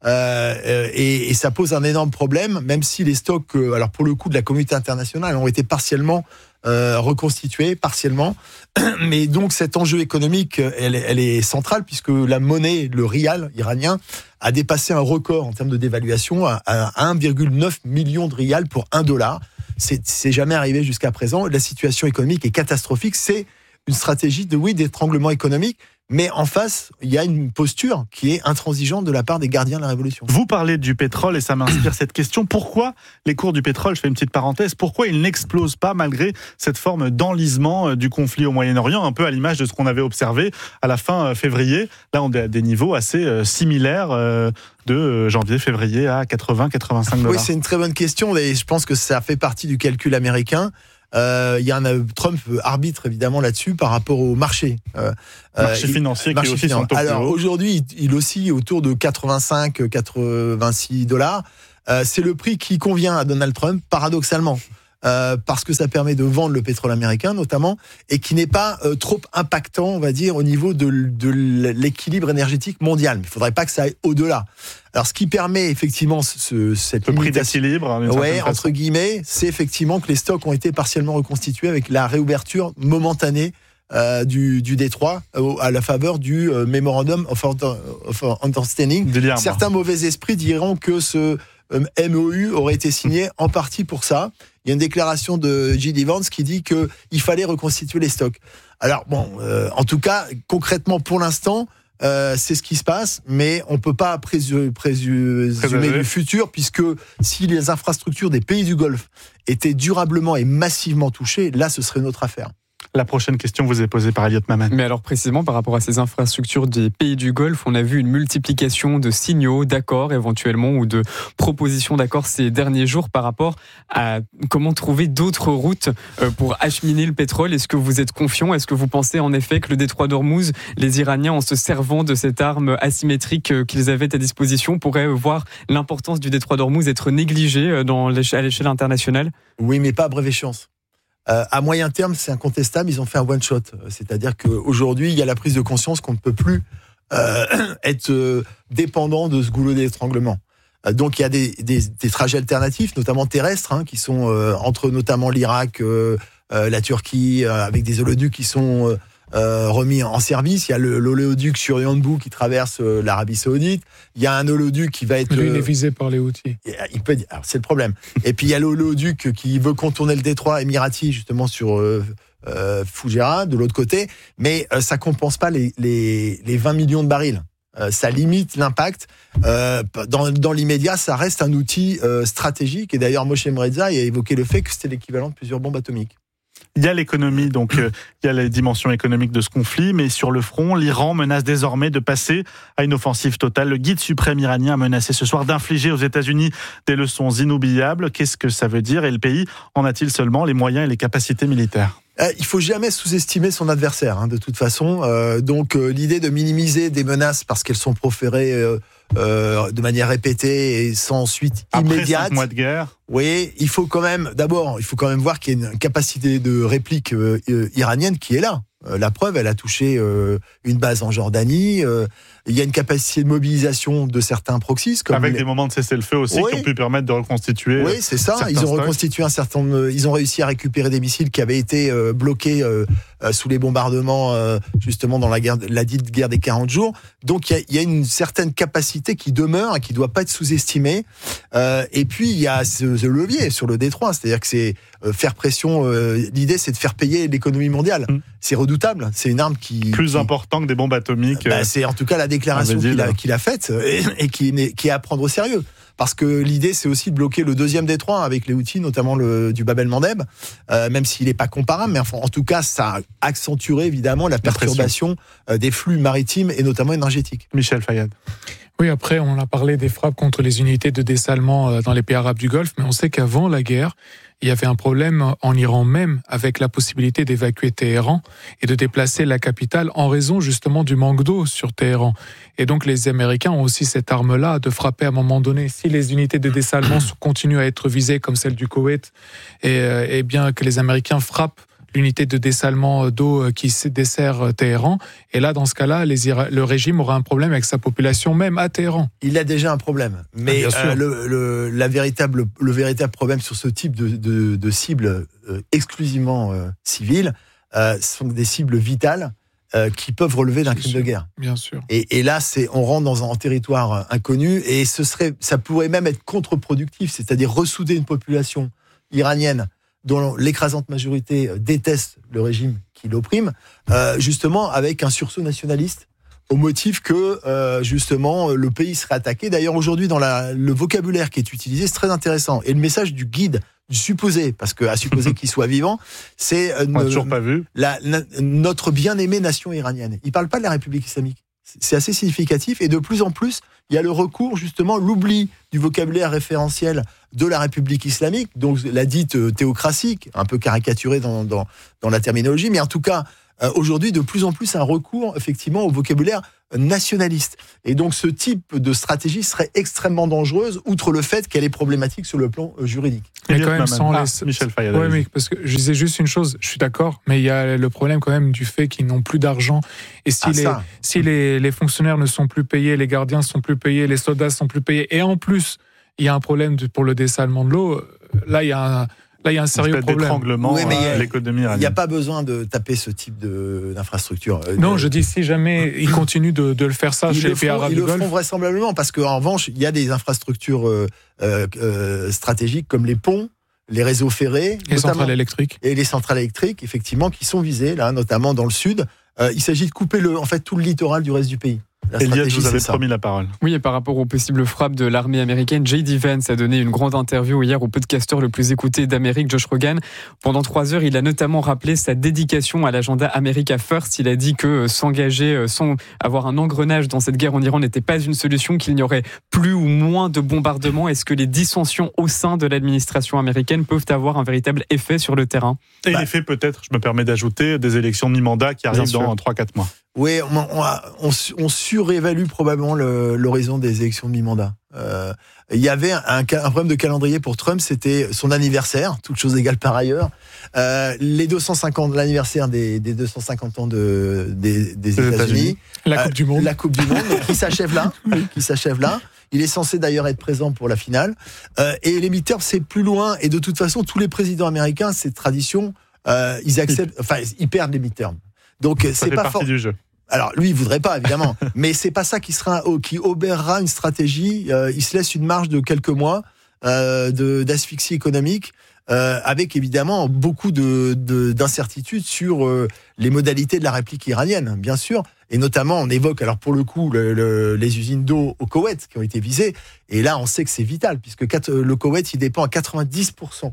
Et ça pose un énorme problème, même si les stocks, alors pour le coup de la communauté internationale, ont été partiellement reconstitués, partiellement. Mais donc cet enjeu économique, elle est centrale, puisque la monnaie, le rial iranien, a dépassé un record en termes de dévaluation à 1,9 million de rials pour $1. C'est jamais arrivé jusqu'à présent. La situation économique est catastrophique. C'est une stratégie d'étranglement économique. Mais en face, il y a une posture qui est intransigeante de la part des gardiens de la Révolution. Vous parlez du pétrole et ça m'inspire cette question. Pourquoi les cours du pétrole, je fais une petite parenthèse, pourquoi ils n'explosent pas malgré cette forme d'enlisement du conflit au Moyen-Orient, un peu à l'image de ce qu'on avait observé à la fin février. Là, on est à des niveaux assez similaires de janvier-février à 80-85 $. Oui, c'est une très bonne question et je pense que ça fait partie du calcul américain. Trump arbitre évidemment là-dessus par rapport au marché. Marché financier qui aussi sont au Alors aujourd'hui, il oscille autour de 85-86 $. C'est le prix qui convient à Donald Trump, paradoxalement. Parce que ça permet de vendre le pétrole américain notamment et qui n'est pas trop impactant, on va dire, au niveau de l'équilibre énergétique mondial. Mais il ne faudrait pas que ça aille au-delà. Alors, ce qui permet effectivement cette prix d'équilibre, entre guillemets, c'est effectivement que les stocks ont été partiellement reconstitués avec la réouverture momentanée du détroit à la faveur du Memorandum of Understanding. Certains mauvais esprits diront que ce MOU aurait été signé en partie pour ça. Il y a une déclaration de J.D. Vance qui dit qu'il fallait reconstituer les stocks. Alors bon, en tout cas, concrètement pour l'instant, c'est ce qui se passe, mais on ne peut pas présumer du futur, puisque si les infrastructures des pays du Golfe étaient durablement et massivement touchées, là ce serait une autre affaire. La prochaine question vous est posée par Elliot Maman. Mais alors précisément par rapport à ces infrastructures des pays du Golfe, on a vu une multiplication de signaux, d'accords éventuellement ou de propositions d'accords ces derniers jours par rapport à comment trouver d'autres routes pour acheminer le pétrole. Est-ce que vous êtes confiant ? Est-ce que vous pensez en effet que le détroit d'Ormuz, les Iraniens en se servant de cette arme asymétrique qu'ils avaient à disposition, pourraient voir l'importance du détroit d'Ormuz être négligée à l'échelle internationale ? Oui, mais pas à brève échéance. À moyen terme, c'est incontestable, ils ont fait un one-shot. C'est-à-dire qu'aujourd'hui, il y a la prise de conscience qu'on ne peut plus être dépendant de ce goulot d'étranglement. Donc, il y a des trajets alternatifs, notamment terrestres, qui sont entre notamment l'Irak, la Turquie, avec des oléoducs qui sont remis en service. Il y a l'oléoduc sur Yanbu qui traverse l'Arabie Saoudite. Il y a un oléoduc qui va être... Lui, il est visé par les Houthis. Alors, c'est le problème. Et puis, il y a l'oléoduc qui veut contourner le détroit émirati, justement, sur Fujairah, de l'autre côté. Mais ça ne compense pas les 20 millions de barils. Ça limite l'impact. Dans l'immédiat, ça reste un outil stratégique. Et d'ailleurs, Moshe Mreza a évoqué le fait que c'était l'équivalent de plusieurs bombes atomiques. Il y a l'économie, donc il y a les dimensions économiques de ce conflit, mais sur le front, l'Iran menace désormais de passer à une offensive totale. Le guide suprême iranien a menacé ce soir d'infliger aux États-Unis des leçons inoubliables. Qu'est-ce que ça veut dire ? Et le pays en a-t-il seulement les moyens et les capacités militaires ? Il faut jamais sous-estimer son adversaire, de toute façon. Donc l'idée de minimiser des menaces parce qu'elles sont proférées de manière répétée et sans suite immédiate. Après 5 mois de guerre. Oui, il faut quand même voir qu'il y a une capacité de réplique iranienne qui est là. La preuve, elle a touché une base en Jordanie. Il y a une capacité de mobilisation de certains proxys. Avec des moments de cessez-le-feu aussi qui ont pu permettre de reconstituer. Oui, c'est ça. Ils ont reconstitué ils ont réussi à récupérer des missiles qui avaient été bloqués sous les bombardements, justement dans la dite guerre des 40 jours. Donc il y a une certaine capacité qui demeure et qui ne doit pas être sous-estimée. Et puis il y a ce levier sur le détroit, c'est-à-dire que c'est faire pression. L'idée, c'est de faire payer l'économie mondiale. C'est redoutable. C'est une arme plus important que des bombes atomiques. C'est en tout cas la déclaration qu'il a faite et qui est à prendre au sérieux. Parce que l'idée, c'est aussi de bloquer le deuxième détroit avec les Houthis, notamment du Bab el-Mandeb, même s'il n'est pas comparable. Mais enfin, en tout cas, ça accentuerait évidemment la perturbation des flux maritimes et notamment énergétiques. Michel Fayad. Oui, après, on a parlé des frappes contre les unités de dessalement dans les pays arabes du Golfe, mais on sait qu'avant la guerre, il y avait un problème en Iran même avec la possibilité d'évacuer Téhéran et de déplacer la capitale en raison justement du manque d'eau sur Téhéran. Et donc les Américains ont aussi cette arme-là de frapper à un moment donné. Si les unités de dessalement continuent à être visées comme celle du Koweït, et bien que les Américains frappent l'unité de dessalement d'eau qui dessert Téhéran. Et là, dans ce cas-là, le régime aura un problème avec sa population, même à Téhéran. Il a déjà un problème. Mais le véritable problème sur ce type de cibles exclusivement civiles, sont des cibles vitales qui peuvent relever d'un crime de guerre. Bien sûr. Et là, on rentre dans un territoire inconnu et ça pourrait même être contre-productif, c'est-à-dire ressouder une population iranienne dont l'écrasante majorité déteste le régime qui l'opprime, justement avec un sursaut nationaliste au motif que justement le pays serait attaqué. D'ailleurs aujourd'hui dans le vocabulaire qui est utilisé, c'est très intéressant. Et le message du guide du supposé, parce que à supposer qu'il soit vivant, c'est toujours pas vu. Notre bien-aimée nation iranienne. Il parle pas de la République islamique. C'est assez significatif et de plus en plus, il y a le recours justement, l'oubli du vocabulaire référentiel de la République islamique, donc la dite théocratie, un peu caricaturée dans la terminologie, mais en tout cas aujourd'hui de plus en plus un recours effectivement au vocabulaire nationaliste. Et donc ce type de stratégie serait extrêmement dangereuse, outre le fait qu'elle est problématique sur le plan juridique. Mais quand même sans Michel Fayad. Oui, mais parce que je disais juste une chose, je suis d'accord, mais il y a le problème quand même du fait qu'ils n'ont plus d'argent. Et si les fonctionnaires ne sont plus payés, les gardiens ne sont plus payés, les soldats ne sont plus payés, et en plus, il y a un problème pour le dessalement de l'eau, là, il y a un sérieux problème. D'étranglement à l'économie iranienne. Il n'y a pas besoin de taper ce type d'infrastructure. Non, je dis si jamais ils continuent de le faire ça chez les pays arabes du Golfe. Ils le feront vraisemblablement parce qu'en revanche, il y a des infrastructures stratégiques comme les ponts, les réseaux ferrés, les centrales électriques. Et les centrales électriques, effectivement, qui sont visées, là, notamment dans le sud. Il s'agit de couper tout le littoral du reste du pays. Eliade, je vous avais promis la parole. Oui, et par rapport aux possibles frappes de l'armée américaine, J.D. Vance a donné une grande interview hier au podcasteur le plus écouté d'Amérique, Josh Rogan. Pendant 3 heures, il a notamment rappelé sa dédication à l'agenda America First. Il a dit que s'engager sans avoir un engrenage dans cette guerre en Iran n'était pas une solution, qu'il n'y aurait plus ou moins de bombardements. Est-ce que les dissensions au sein de l'administration américaine peuvent avoir un véritable effet sur le terrain ? Et l'effet peut-être, je me permets d'ajouter, des élections de mi-mandat qui arrivent dans 3-4 mois. Oui, on surévalue probablement l'horizon des élections de mi-mandat. Il y avait un problème de calendrier pour Trump, c'était son anniversaire, toutes choses égales par ailleurs. L'anniversaire des 250 ans des États-Unis. La Coupe du Monde. La Coupe du Monde, qui s'achève là. Il est censé d'ailleurs être présent pour la finale. Et les midterms, c'est plus loin. Et de toute façon, tous les présidents américains, c'est tradition, ils perdent les midterms. Donc ça fait partie du jeu. Alors lui, il voudrait pas évidemment, mais c'est pas ça qui obérera une stratégie. Il se laisse une marge de quelques mois d'asphyxie économique, avec évidemment beaucoup d'incertitudes sur les modalités de la réplique iranienne, bien sûr. Et notamment, on évoque, alors pour le coup, les usines d'eau au Koweït qui ont été visées. Et là, on sait que c'est vital, puisque le Koweït, il dépend à 90%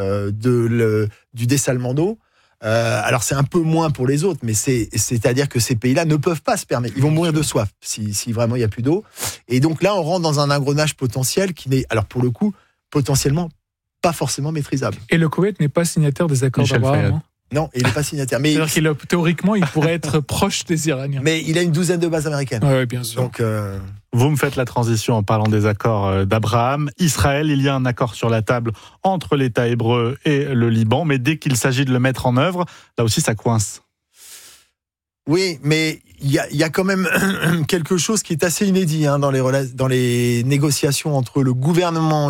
du dessalement d'eau. Alors c'est un peu moins pour les autres, mais c'est-à-dire que ces pays-là ne peuvent pas se permettre. Ils vont mourir de soif si vraiment il n'y a plus d'eau. Et donc là, on rentre dans un engrenage potentiel qui n'est, alors pour le coup, potentiellement pas forcément maîtrisable. Et le Koweït n'est pas signataire des accords d'Abraham. Non, il n'est pas signataire. Mais c'est-à-dire théoriquement, il pourrait être proche des Iraniens. Mais il a une douzaine de bases américaines. Oui, bien sûr. Donc, vous me faites la transition en parlant des accords d'Abraham. Israël, il y a un accord sur la table entre l'État hébreu et le Liban, mais dès qu'il s'agit de le mettre en œuvre, là aussi ça coince. Oui, mais il y a quand même quelque chose qui est assez inédit dans les négociations entre le gouvernement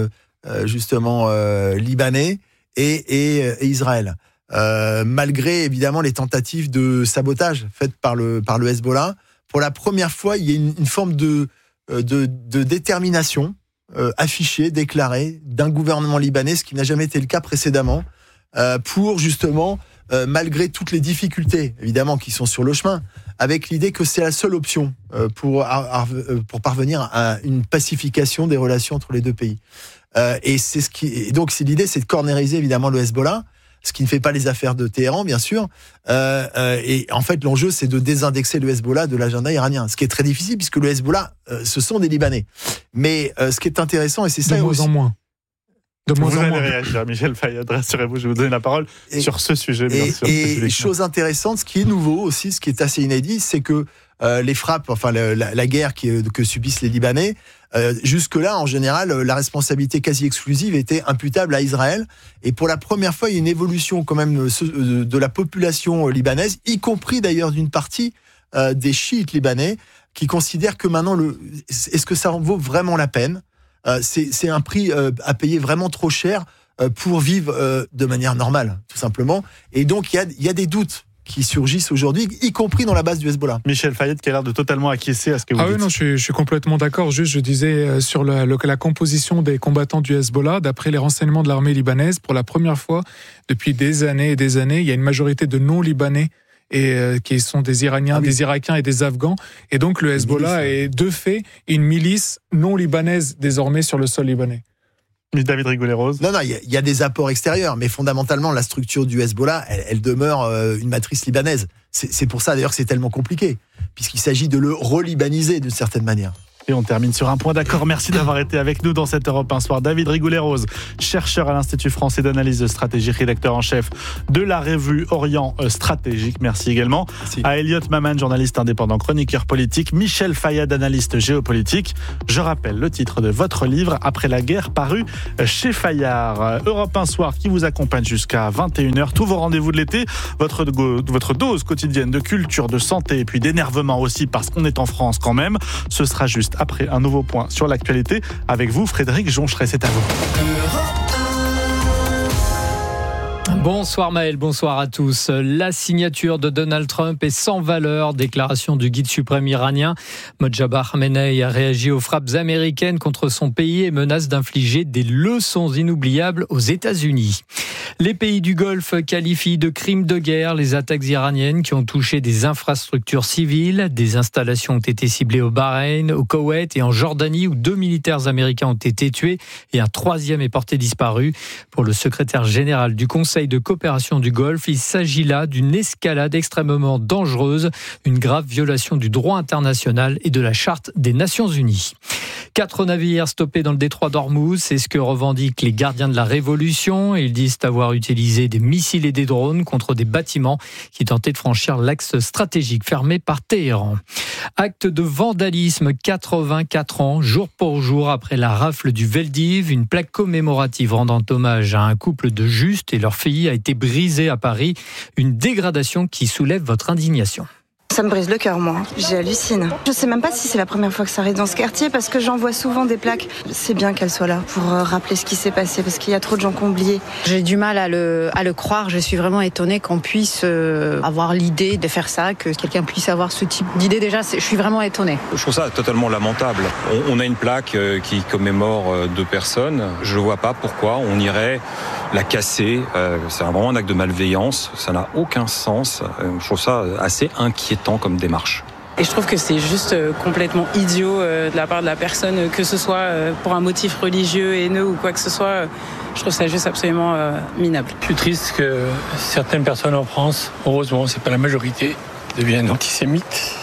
libanais et Israël. Malgré évidemment les tentatives de sabotage faites par le Hezbollah, pour la première fois, il y a une forme de détermination affichée, déclarée d'un gouvernement libanais, ce qui n'a jamais été le cas précédemment, pour justement, malgré toutes les difficultés évidemment qui sont sur le chemin, avec l'idée que c'est la seule option pour parvenir à une pacification des relations entre les deux pays. Et donc l'idée, c'est de cornériser évidemment le Hezbollah, ce qui ne fait pas les affaires de Téhéran, bien sûr. Et en fait, l'enjeu, c'est de désindexer le Hezbollah de l'agenda iranien, ce qui est très difficile, puisque le Hezbollah, ce sont des Libanais. Mais ce qui est intéressant, et c'est ça aussi... De moins vous en allez moins. réagir, Michel Fayad, rassurez-vous, je vais vous donner la parole sur ce sujet, bien sûr. Et chose intéressante, ce qui est nouveau aussi, ce qui est assez inédit, c'est que les frappes, la guerre que subissent les Libanais, jusque-là, en général, la responsabilité quasi exclusive était imputable à Israël. Et pour la première fois, il y a une évolution quand même de la population libanaise, y compris d'ailleurs d'une partie des chiites libanais, qui considèrent que maintenant, est-ce que ça en vaut vraiment la peine ? C'est un prix à payer vraiment trop cher pour vivre de manière normale, tout simplement. Et donc, il y a des doutes qui surgissent aujourd'hui, y compris dans la base du Hezbollah. Michel Fayad qui a l'air de totalement acquiescer à ce que vous dites. Oui, non, je suis complètement d'accord. Juste, je disais sur la composition des combattants du Hezbollah, d'après les renseignements de l'armée libanaise, pour la première fois depuis des années et des années, il y a une majorité de non-libanais qui sont des Iraniens, des Irakiens et des Afghans. Et donc le Hezbollah est de fait une milice non-libanaise désormais sur le sol libanais. David Rigoulet-Rose. Non, il y a des apports extérieurs, mais fondamentalement, la structure du Hezbollah, elle demeure une matrice libanaise. C'est pour ça d'ailleurs que c'est tellement compliqué, puisqu'il s'agit de le relibaniser d'une certaine manière. Et on termine sur un point d'accord. Merci d'avoir été avec nous dans cette Europe 1 Soir. David Rigoulet-Rose, chercheur à l'Institut français d'analyse stratégique, rédacteur en chef de la revue Orient Stratégique. Merci également à Elliot Maman, journaliste indépendant, chroniqueur politique, Michel Fayad, analyste géopolitique. Je rappelle le titre de votre livre, Après la guerre, paru chez Fayard. Europe 1 Soir qui vous accompagne jusqu'à 21h. Tous vos rendez-vous de l'été, votre dose quotidienne de culture, de santé et puis d'énervement aussi, parce qu'on est en France quand même. Ce sera juste après un nouveau point sur l'actualité avec vous, Frédéric Joncheret. C'est à vous. Bonsoir Maël, bonsoir à tous. La signature de Donald Trump est sans valeur. Déclaration du guide suprême iranien. Mojtaba Khamenei a réagi aux frappes américaines contre son pays et menace d'infliger des leçons inoubliables aux États-Unis. Les pays du Golfe qualifient de crimes de guerre les attaques iraniennes qui ont touché des infrastructures civiles. Des installations ont été ciblées au Bahreïn, au Koweït et en Jordanie où 2 militaires américains ont été tués et un 3e est porté disparu. Pour le secrétaire général du Conseil de coopération du Golfe, il s'agit là d'une escalade extrêmement dangereuse, une grave violation du droit international et de la Charte des Nations Unies. 4 navires stoppés dans le détroit d'Ormuz, c'est ce que revendiquent les gardiens de la Révolution. Ils disent avoir utilisé des missiles et des drones contre des bâtiments qui tentaient de franchir l'axe stratégique fermé par Téhéran. Acte de vandalisme, 84 ans, jour pour jour après la rafle du Veldiv, une plaque commémorative rendant hommage à un couple de justes et leur fille a été brisée à Paris. Une dégradation qui soulève votre indignation. Ça me brise le cœur, moi. J'hallucine. Je sais même pas si c'est la première fois que ça arrive dans ce quartier parce que j'en vois souvent des plaques. C'est bien qu'elle soit là pour rappeler ce qui s'est passé parce qu'il y a trop de gens qui ont oublié. J'ai du mal à le croire. Je suis vraiment étonnée qu'on puisse avoir l'idée de faire ça, que quelqu'un puisse avoir ce type d'idée. Déjà, je suis vraiment étonnée. Je trouve ça totalement lamentable. On a une plaque qui commémore 2 personnes. Je ne vois pas pourquoi on irait la casser. C'est vraiment un acte de malveillance. Ça n'a aucun sens. Je trouve ça assez inquiétant comme démarche. Et je trouve que c'est juste complètement idiot de la part de la personne, que ce soit pour un motif religieux, haineux ou quoi que ce soit. Je trouve ça juste absolument minable. Je suis triste que certaines personnes en France, heureusement, c'est pas la majorité, deviennent antisémites.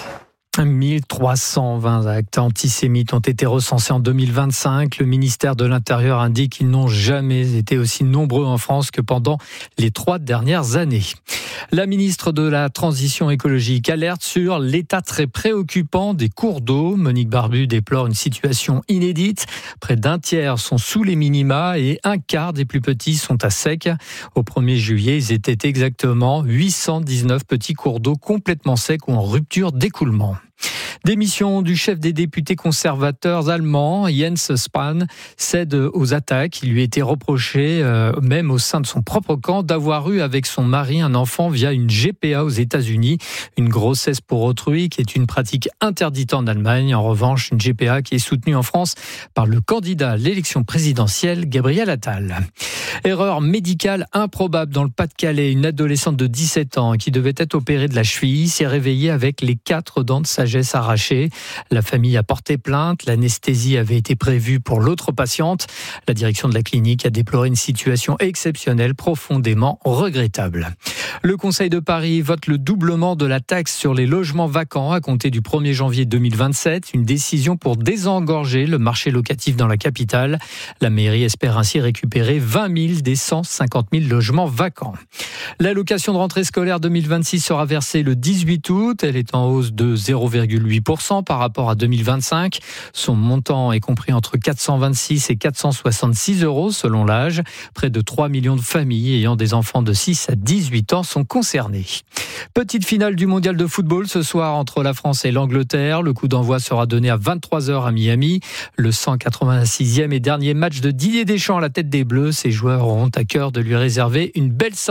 1320 actes antisémites ont été recensés en 2025. Le ministère de l'Intérieur indique qu'ils n'ont jamais été aussi nombreux en France que pendant les 3 dernières années. La ministre de la Transition écologique alerte sur l'état très préoccupant des cours d'eau. Monique Barbu déplore une situation inédite. Près d'un tiers sont sous les minima et un quart des plus petits sont à sec. Au 1er juillet, ils étaient exactement 819 petits cours d'eau complètement secs ou en rupture d'écoulement. Démission du chef des députés conservateurs allemands, Jens Spahn, cède aux attaques. Il lui était reproché, même au sein de son propre camp, d'avoir eu avec son mari un enfant via une GPA aux États-Unis. Une grossesse pour autrui qui est une pratique interdite en Allemagne. En revanche, une GPA qui est soutenue en France par le candidat à l'élection présidentielle, Gabriel Attal. Erreur médicale improbable dans le Pas-de-Calais. Une adolescente de 17 ans qui devait être opérée de la cheville s'est réveillée avec les 4 dents de sagesse arrachées. La famille a porté plainte. L'anesthésie avait été prévue pour l'autre patiente. La direction de la clinique a déploré une situation exceptionnelle, profondément regrettable. Le Conseil de Paris vote le doublement de la taxe sur les logements vacants à compter du 1er janvier 2027. Une décision pour désengorger le marché locatif dans la capitale. La mairie espère ainsi récupérer 20 000 des 150 000 logements vacants. L'allocation de rentrée scolaire 2026 sera versée le 18 août. Elle est en hausse de 0,8% par rapport à 2025. Son montant est compris entre 426 et 466 € selon l'âge. Près de 3 millions de familles ayant des enfants de 6 à 18 ans sont concernées. Petite finale du mondial de football ce soir entre la France et l'Angleterre. Le coup d'envoi sera donné à 23h à Miami. Le 186e et dernier match de Didier Deschamps à la tête des Bleus. Ses joueurs auront à cœur de lui réserver une belle sortie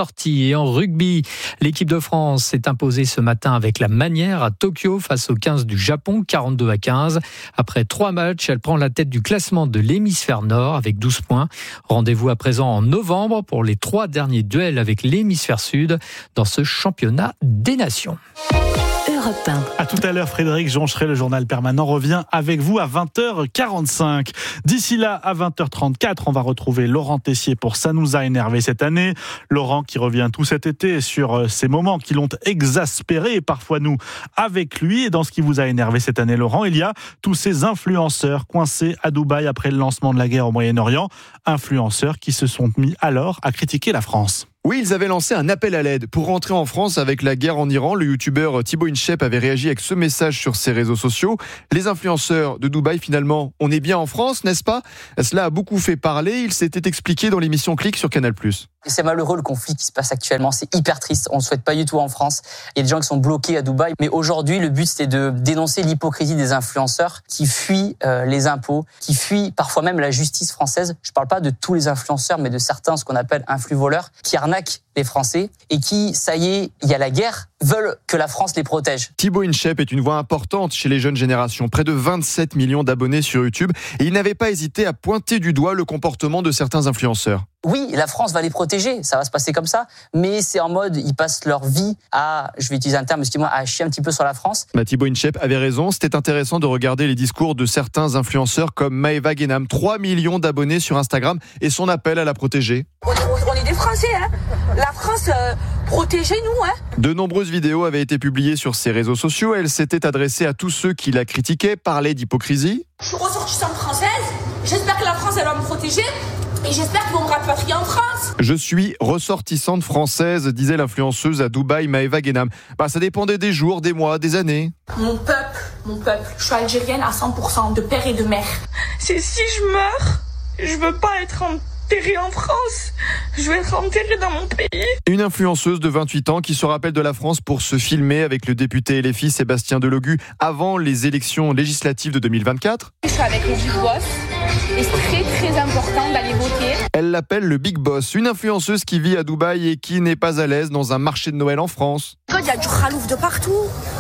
Et en rugby, l'équipe de France s'est imposée ce matin avec la manière à Tokyo face aux 15 du Japon, 42-15. Après 3 matchs, elle prend la tête du classement de l'hémisphère nord avec 12 points. Rendez-vous à présent en novembre pour les 3 derniers duels avec l'hémisphère sud dans ce championnat des nations. À tout à l'heure, Frédéric Joncheret, le journal permanent, revient avec vous à 20h45. D'ici là, à 20h34, on va retrouver Laurent Tessier pour Ça nous a énervé cette année. Laurent qui revient tout cet été sur ces moments qui l'ont exaspéré et parfois nous avec lui. Et dans ce qui vous a énervé cette année, Laurent, il y a tous ces influenceurs coincés à Dubaï après le lancement de la guerre au Moyen-Orient. Influenceurs qui se sont mis alors à critiquer la France. Oui, ils avaient lancé un appel à l'aide. Pour rentrer en France avec la guerre en Iran, le youtubeur Thibaut Inchep avait réagi avec ce message sur ses réseaux sociaux. Les influenceurs de Dubaï, finalement, on est bien en France, n'est-ce pas ? Cela a beaucoup fait parler. Il s'était expliqué dans l'émission Click sur Canal+. C'est malheureux le conflit qui se passe actuellement, c'est hyper triste, on ne le souhaite pas du tout en France. Il y a des gens qui sont bloqués à Dubaï, mais aujourd'hui le but c'était de dénoncer l'hypocrisie des influenceurs qui fuient les impôts, qui fuient parfois même la justice française. Je ne parle pas de tous les influenceurs, mais de certains, ce qu'on appelle influ-voleurs, qui arnaquent les Français et qui, ça y est, il y a la guerre, veulent que la France les protège. Thibaut Inchep est une voix importante chez les jeunes générations, près de 27 millions d'abonnés sur YouTube, et il n'avait pas hésité à pointer du doigt le comportement de certains influenceurs. Oui, la France va les protéger, ça va se passer comme ça, mais c'est en mode, ils passent leur vie à, je vais utiliser un terme, excusez-moi, à chier un petit peu sur la France. Thibaut Inchep avait raison, c'était intéressant de regarder les discours de certains influenceurs comme Maëva Guénam, 3 millions d'abonnés sur Instagram, et son appel à la protéger. On est des Français, hein. La France, protégez-nous, hein. De nombreuses vidéos avaient été publiées sur ses réseaux sociaux, elle s'était adressée à tous ceux qui la critiquaient, parlait d'hypocrisie. Je suis ressortissante française, j'espère que la France, elle va me protéger. Et j'espère qu'ils vont me rapatrier en France. Je suis ressortissante française, disait l'influenceuse à Dubaï, Maëva Guénam. Ça dépendait des jours, des mois, des années. Mon peuple, je suis algérienne à 100%, de père et de mère. C'est si je meurs, je veux pas être enterrée en France, je veux être enterrée dans mon pays. Une influenceuse de 28 ans qui se rappelle de la France pour se filmer avec le député LFI Sébastien Delogu avant les élections législatives de 2024. Je suis avec le Big Boss. Et c'est très très important d'aller voter. Elle l'appelle le Big Boss, une influenceuse qui vit à Dubaï et qui n'est pas à l'aise dans un marché de Noël en France. Il y a du khalouf de partout.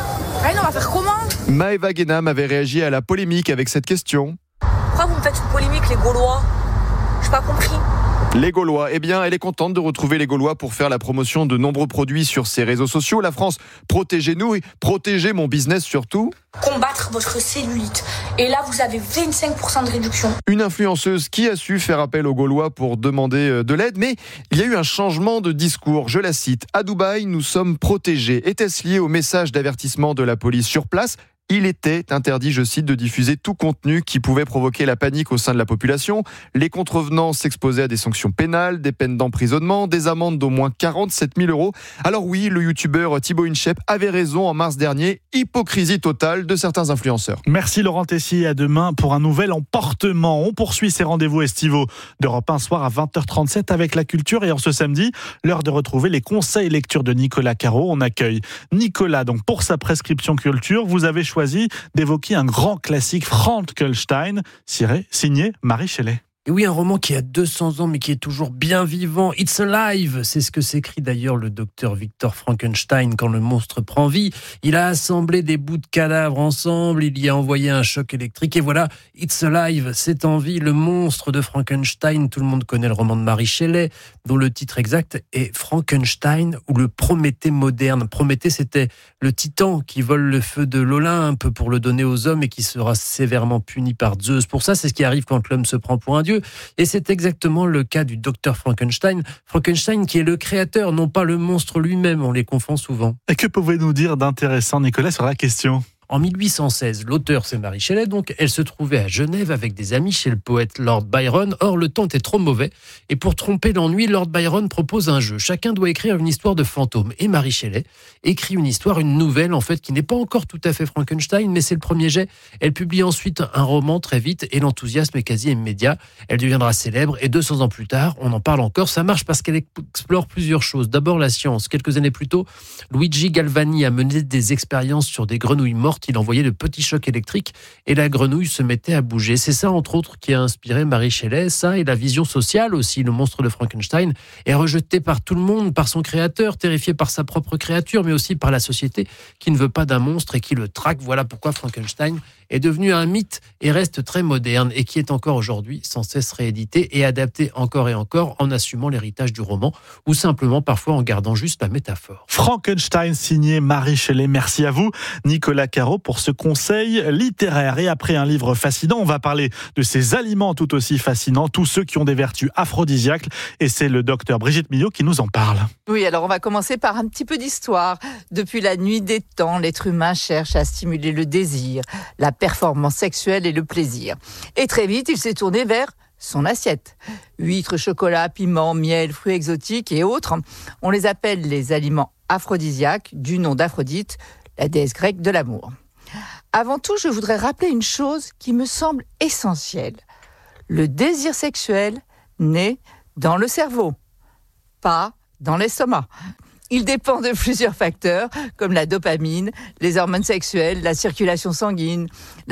On va faire comment ? Maëva Guénam avait réagi à la polémique avec cette question. Pourquoi vous me faites une polémique, les Gaulois ? J'ai pas compris. Les Gaulois, elle est contente de retrouver les Gaulois pour faire la promotion de nombreux produits sur ses réseaux sociaux. La France, protégez-nous et protégez mon business surtout. Combattre votre cellulite. Et là, vous avez 25% de réduction. Une influenceuse qui a su faire appel aux Gaulois pour demander de l'aide, mais il y a eu un changement de discours. Je la cite. À Dubaï, nous sommes protégés. Était-ce lié au message d'avertissement de la police sur place ? Il était interdit, je cite, de diffuser tout contenu qui pouvait provoquer la panique au sein de la population. Les contrevenants s'exposaient à des sanctions pénales, des peines d'emprisonnement, des amendes d'au moins 47 000 €. Alors oui, le youtubeur Thibaut Inchep avait raison en mars dernier. Hypocrisie totale de certains influenceurs. Merci Laurent Tessier, à demain pour un nouvel emportement. On poursuit ces rendez-vous estivaux d'Europe 1 soir à 20h37 avec la culture. Et en ce samedi, l'heure de retrouver les conseils lecture de Nicolas Caro. On accueille Nicolas donc pour sa prescription culture. Vous avez choisi d'évoquer un grand classique, Frankenstein, signé Marie Shelley. Et oui, un roman qui a 200 ans, mais qui est toujours bien vivant. It's alive, c'est ce que s'écrit d'ailleurs le docteur Victor Frankenstein quand le monstre prend vie. Il a assemblé des bouts de cadavres ensemble, il y a envoyé un choc électrique, et voilà, It's alive, c'est en vie, le monstre de Frankenstein. Tout le monde connaît le roman de Mary Shelley, dont le titre exact est Frankenstein, ou le Prométhée moderne. Prométhée, c'était le titan qui vole le feu de l'Olympe pour le donner aux hommes et qui sera sévèrement puni par Zeus. Pour ça, c'est ce qui arrive quand l'homme se prend pour un dieu. Et c'est exactement le cas du docteur Frankenstein. Frankenstein qui est le créateur, non pas le monstre lui-même, on les confond souvent. Et que pouvez-vous nous dire d'intéressant, Nicolas, sur la question ? En 1816, l'auteur, c'est Mary Shelley, donc elle se trouvait à Genève avec des amis chez le poète Lord Byron. Or, le temps était trop mauvais. Et pour tromper l'ennui, Lord Byron propose un jeu. Chacun doit écrire une histoire de fantôme. Et Mary Shelley écrit une histoire, une nouvelle, en fait, qui n'est pas encore tout à fait Frankenstein, mais c'est le premier jet. Elle publie ensuite un roman très vite et l'enthousiasme est quasi immédiat. Elle deviendra célèbre et 200 ans plus tard, on en parle encore. Ça marche parce qu'elle explore plusieurs choses. D'abord, la science. Quelques années plus tôt, Luigi Galvani a mené des expériences sur des grenouilles mortes morte. Il envoyait de petits chocs électriques et la grenouille se mettait à bouger. C'est ça, entre autres, qui a inspiré Mary Shelley. Ça et la vision sociale aussi. Le monstre de Frankenstein est rejeté par tout le monde, par son créateur, terrifié par sa propre créature, mais aussi par la société qui ne veut pas d'un monstre et qui le traque. Voilà pourquoi Frankenstein est devenu un mythe et reste très moderne et qui est encore aujourd'hui sans cesse réédité et adapté encore et encore en assumant l'héritage du roman ou simplement parfois en gardant juste la métaphore. Frankenstein signé Mary Shelley. Merci à vous, Nicolas Caro, pour ce conseil littéraire. Et après un livre fascinant, on va parler de ces aliments tout aussi fascinants, tous ceux qui ont des vertus aphrodisiaques. Et c'est le docteur Brigitte Millot qui nous en parle. Oui, alors on va commencer par un petit peu d'histoire. Depuis la nuit des temps, l'être humain cherche à stimuler le désir, la performance sexuelle et le plaisir. Et très vite, il s'est tourné vers son assiette. Huîtres, chocolat, piment, miel, fruits exotiques et autres, on les appelle les aliments aphrodisiaques, du nom d'Aphrodite, la déesse grecque de l'amour. Avant tout, je voudrais rappeler une chose qui me semble essentielle. Le désir sexuel naît dans le cerveau, pas dans l'estomac. Il dépend de plusieurs facteurs, comme la dopamine, les hormones sexuelles, la circulation sanguine,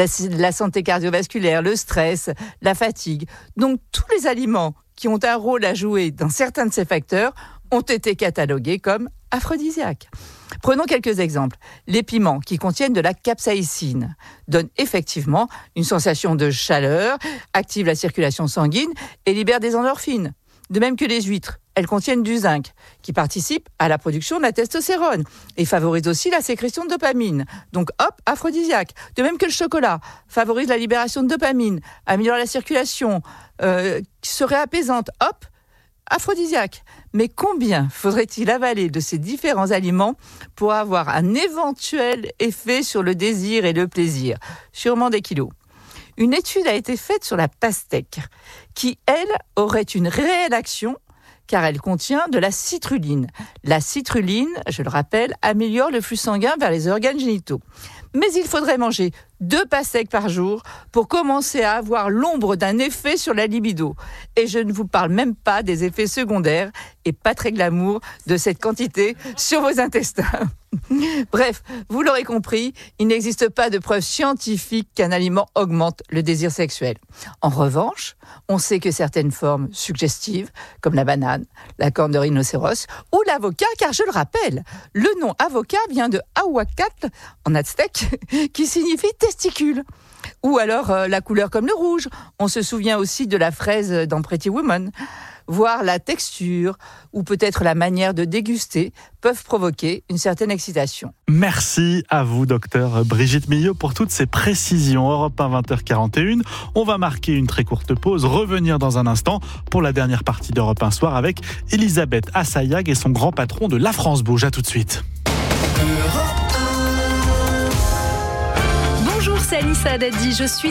la santé cardiovasculaire, le stress, la fatigue. Donc tous les aliments qui ont un rôle à jouer dans certains de ces facteurs ont été catalogués comme aphrodisiaques. Prenons quelques exemples. Les piments qui contiennent de la capsaïcine donnent effectivement une sensation de chaleur, activent la circulation sanguine et libèrent des endorphines. De même que les huîtres, elles contiennent du zinc, qui participe à la production de la testostérone et favorise aussi la sécrétion de dopamine. Donc hop, aphrodisiaque. De même que le chocolat favorise la libération de dopamine, améliore la circulation, serait apaisante. Hop, aphrodisiaque. Mais combien faudrait-il avaler de ces différents aliments pour avoir un éventuel effet sur le désir et le plaisir ? Sûrement des kilos. Une étude a été faite sur la pastèque, qui, elle, aurait une réelle action, car elle contient de la citruline. La citruline, je le rappelle, améliore le flux sanguin vers les organes génitaux. Mais il faudrait manger 2 pastèques par jour pour commencer à avoir l'ombre d'un effet sur la libido. Et je ne vous parle même pas des effets secondaires et pas très glamour de cette quantité sur vos intestins. Bref, vous l'aurez compris, il n'existe pas de preuve scientifique qu'un aliment augmente le désir sexuel. En revanche, on sait que certaines formes suggestives, comme la banane, la corne de rhinocéros ou l'avocat, car je le rappelle, le nom avocat vient de ahuacat en aztèque, qui signifie testicule. Ou alors la couleur comme le rouge. On se souvient aussi de la fraise dans Pretty Woman. Voire la texture ou peut-être la manière de déguster peuvent provoquer une certaine excitation. Merci à vous, docteur Brigitte Millot, pour toutes ces précisions. Europe 1, 20h41. On va marquer une très courte pause, revenir dans un instant pour la dernière partie d'Europe 1 Soir avec Elisabeth Assayag et son grand patron de La France Bouge. À tout de suite. Bonjour, c'est Anissa Dadi. Je suis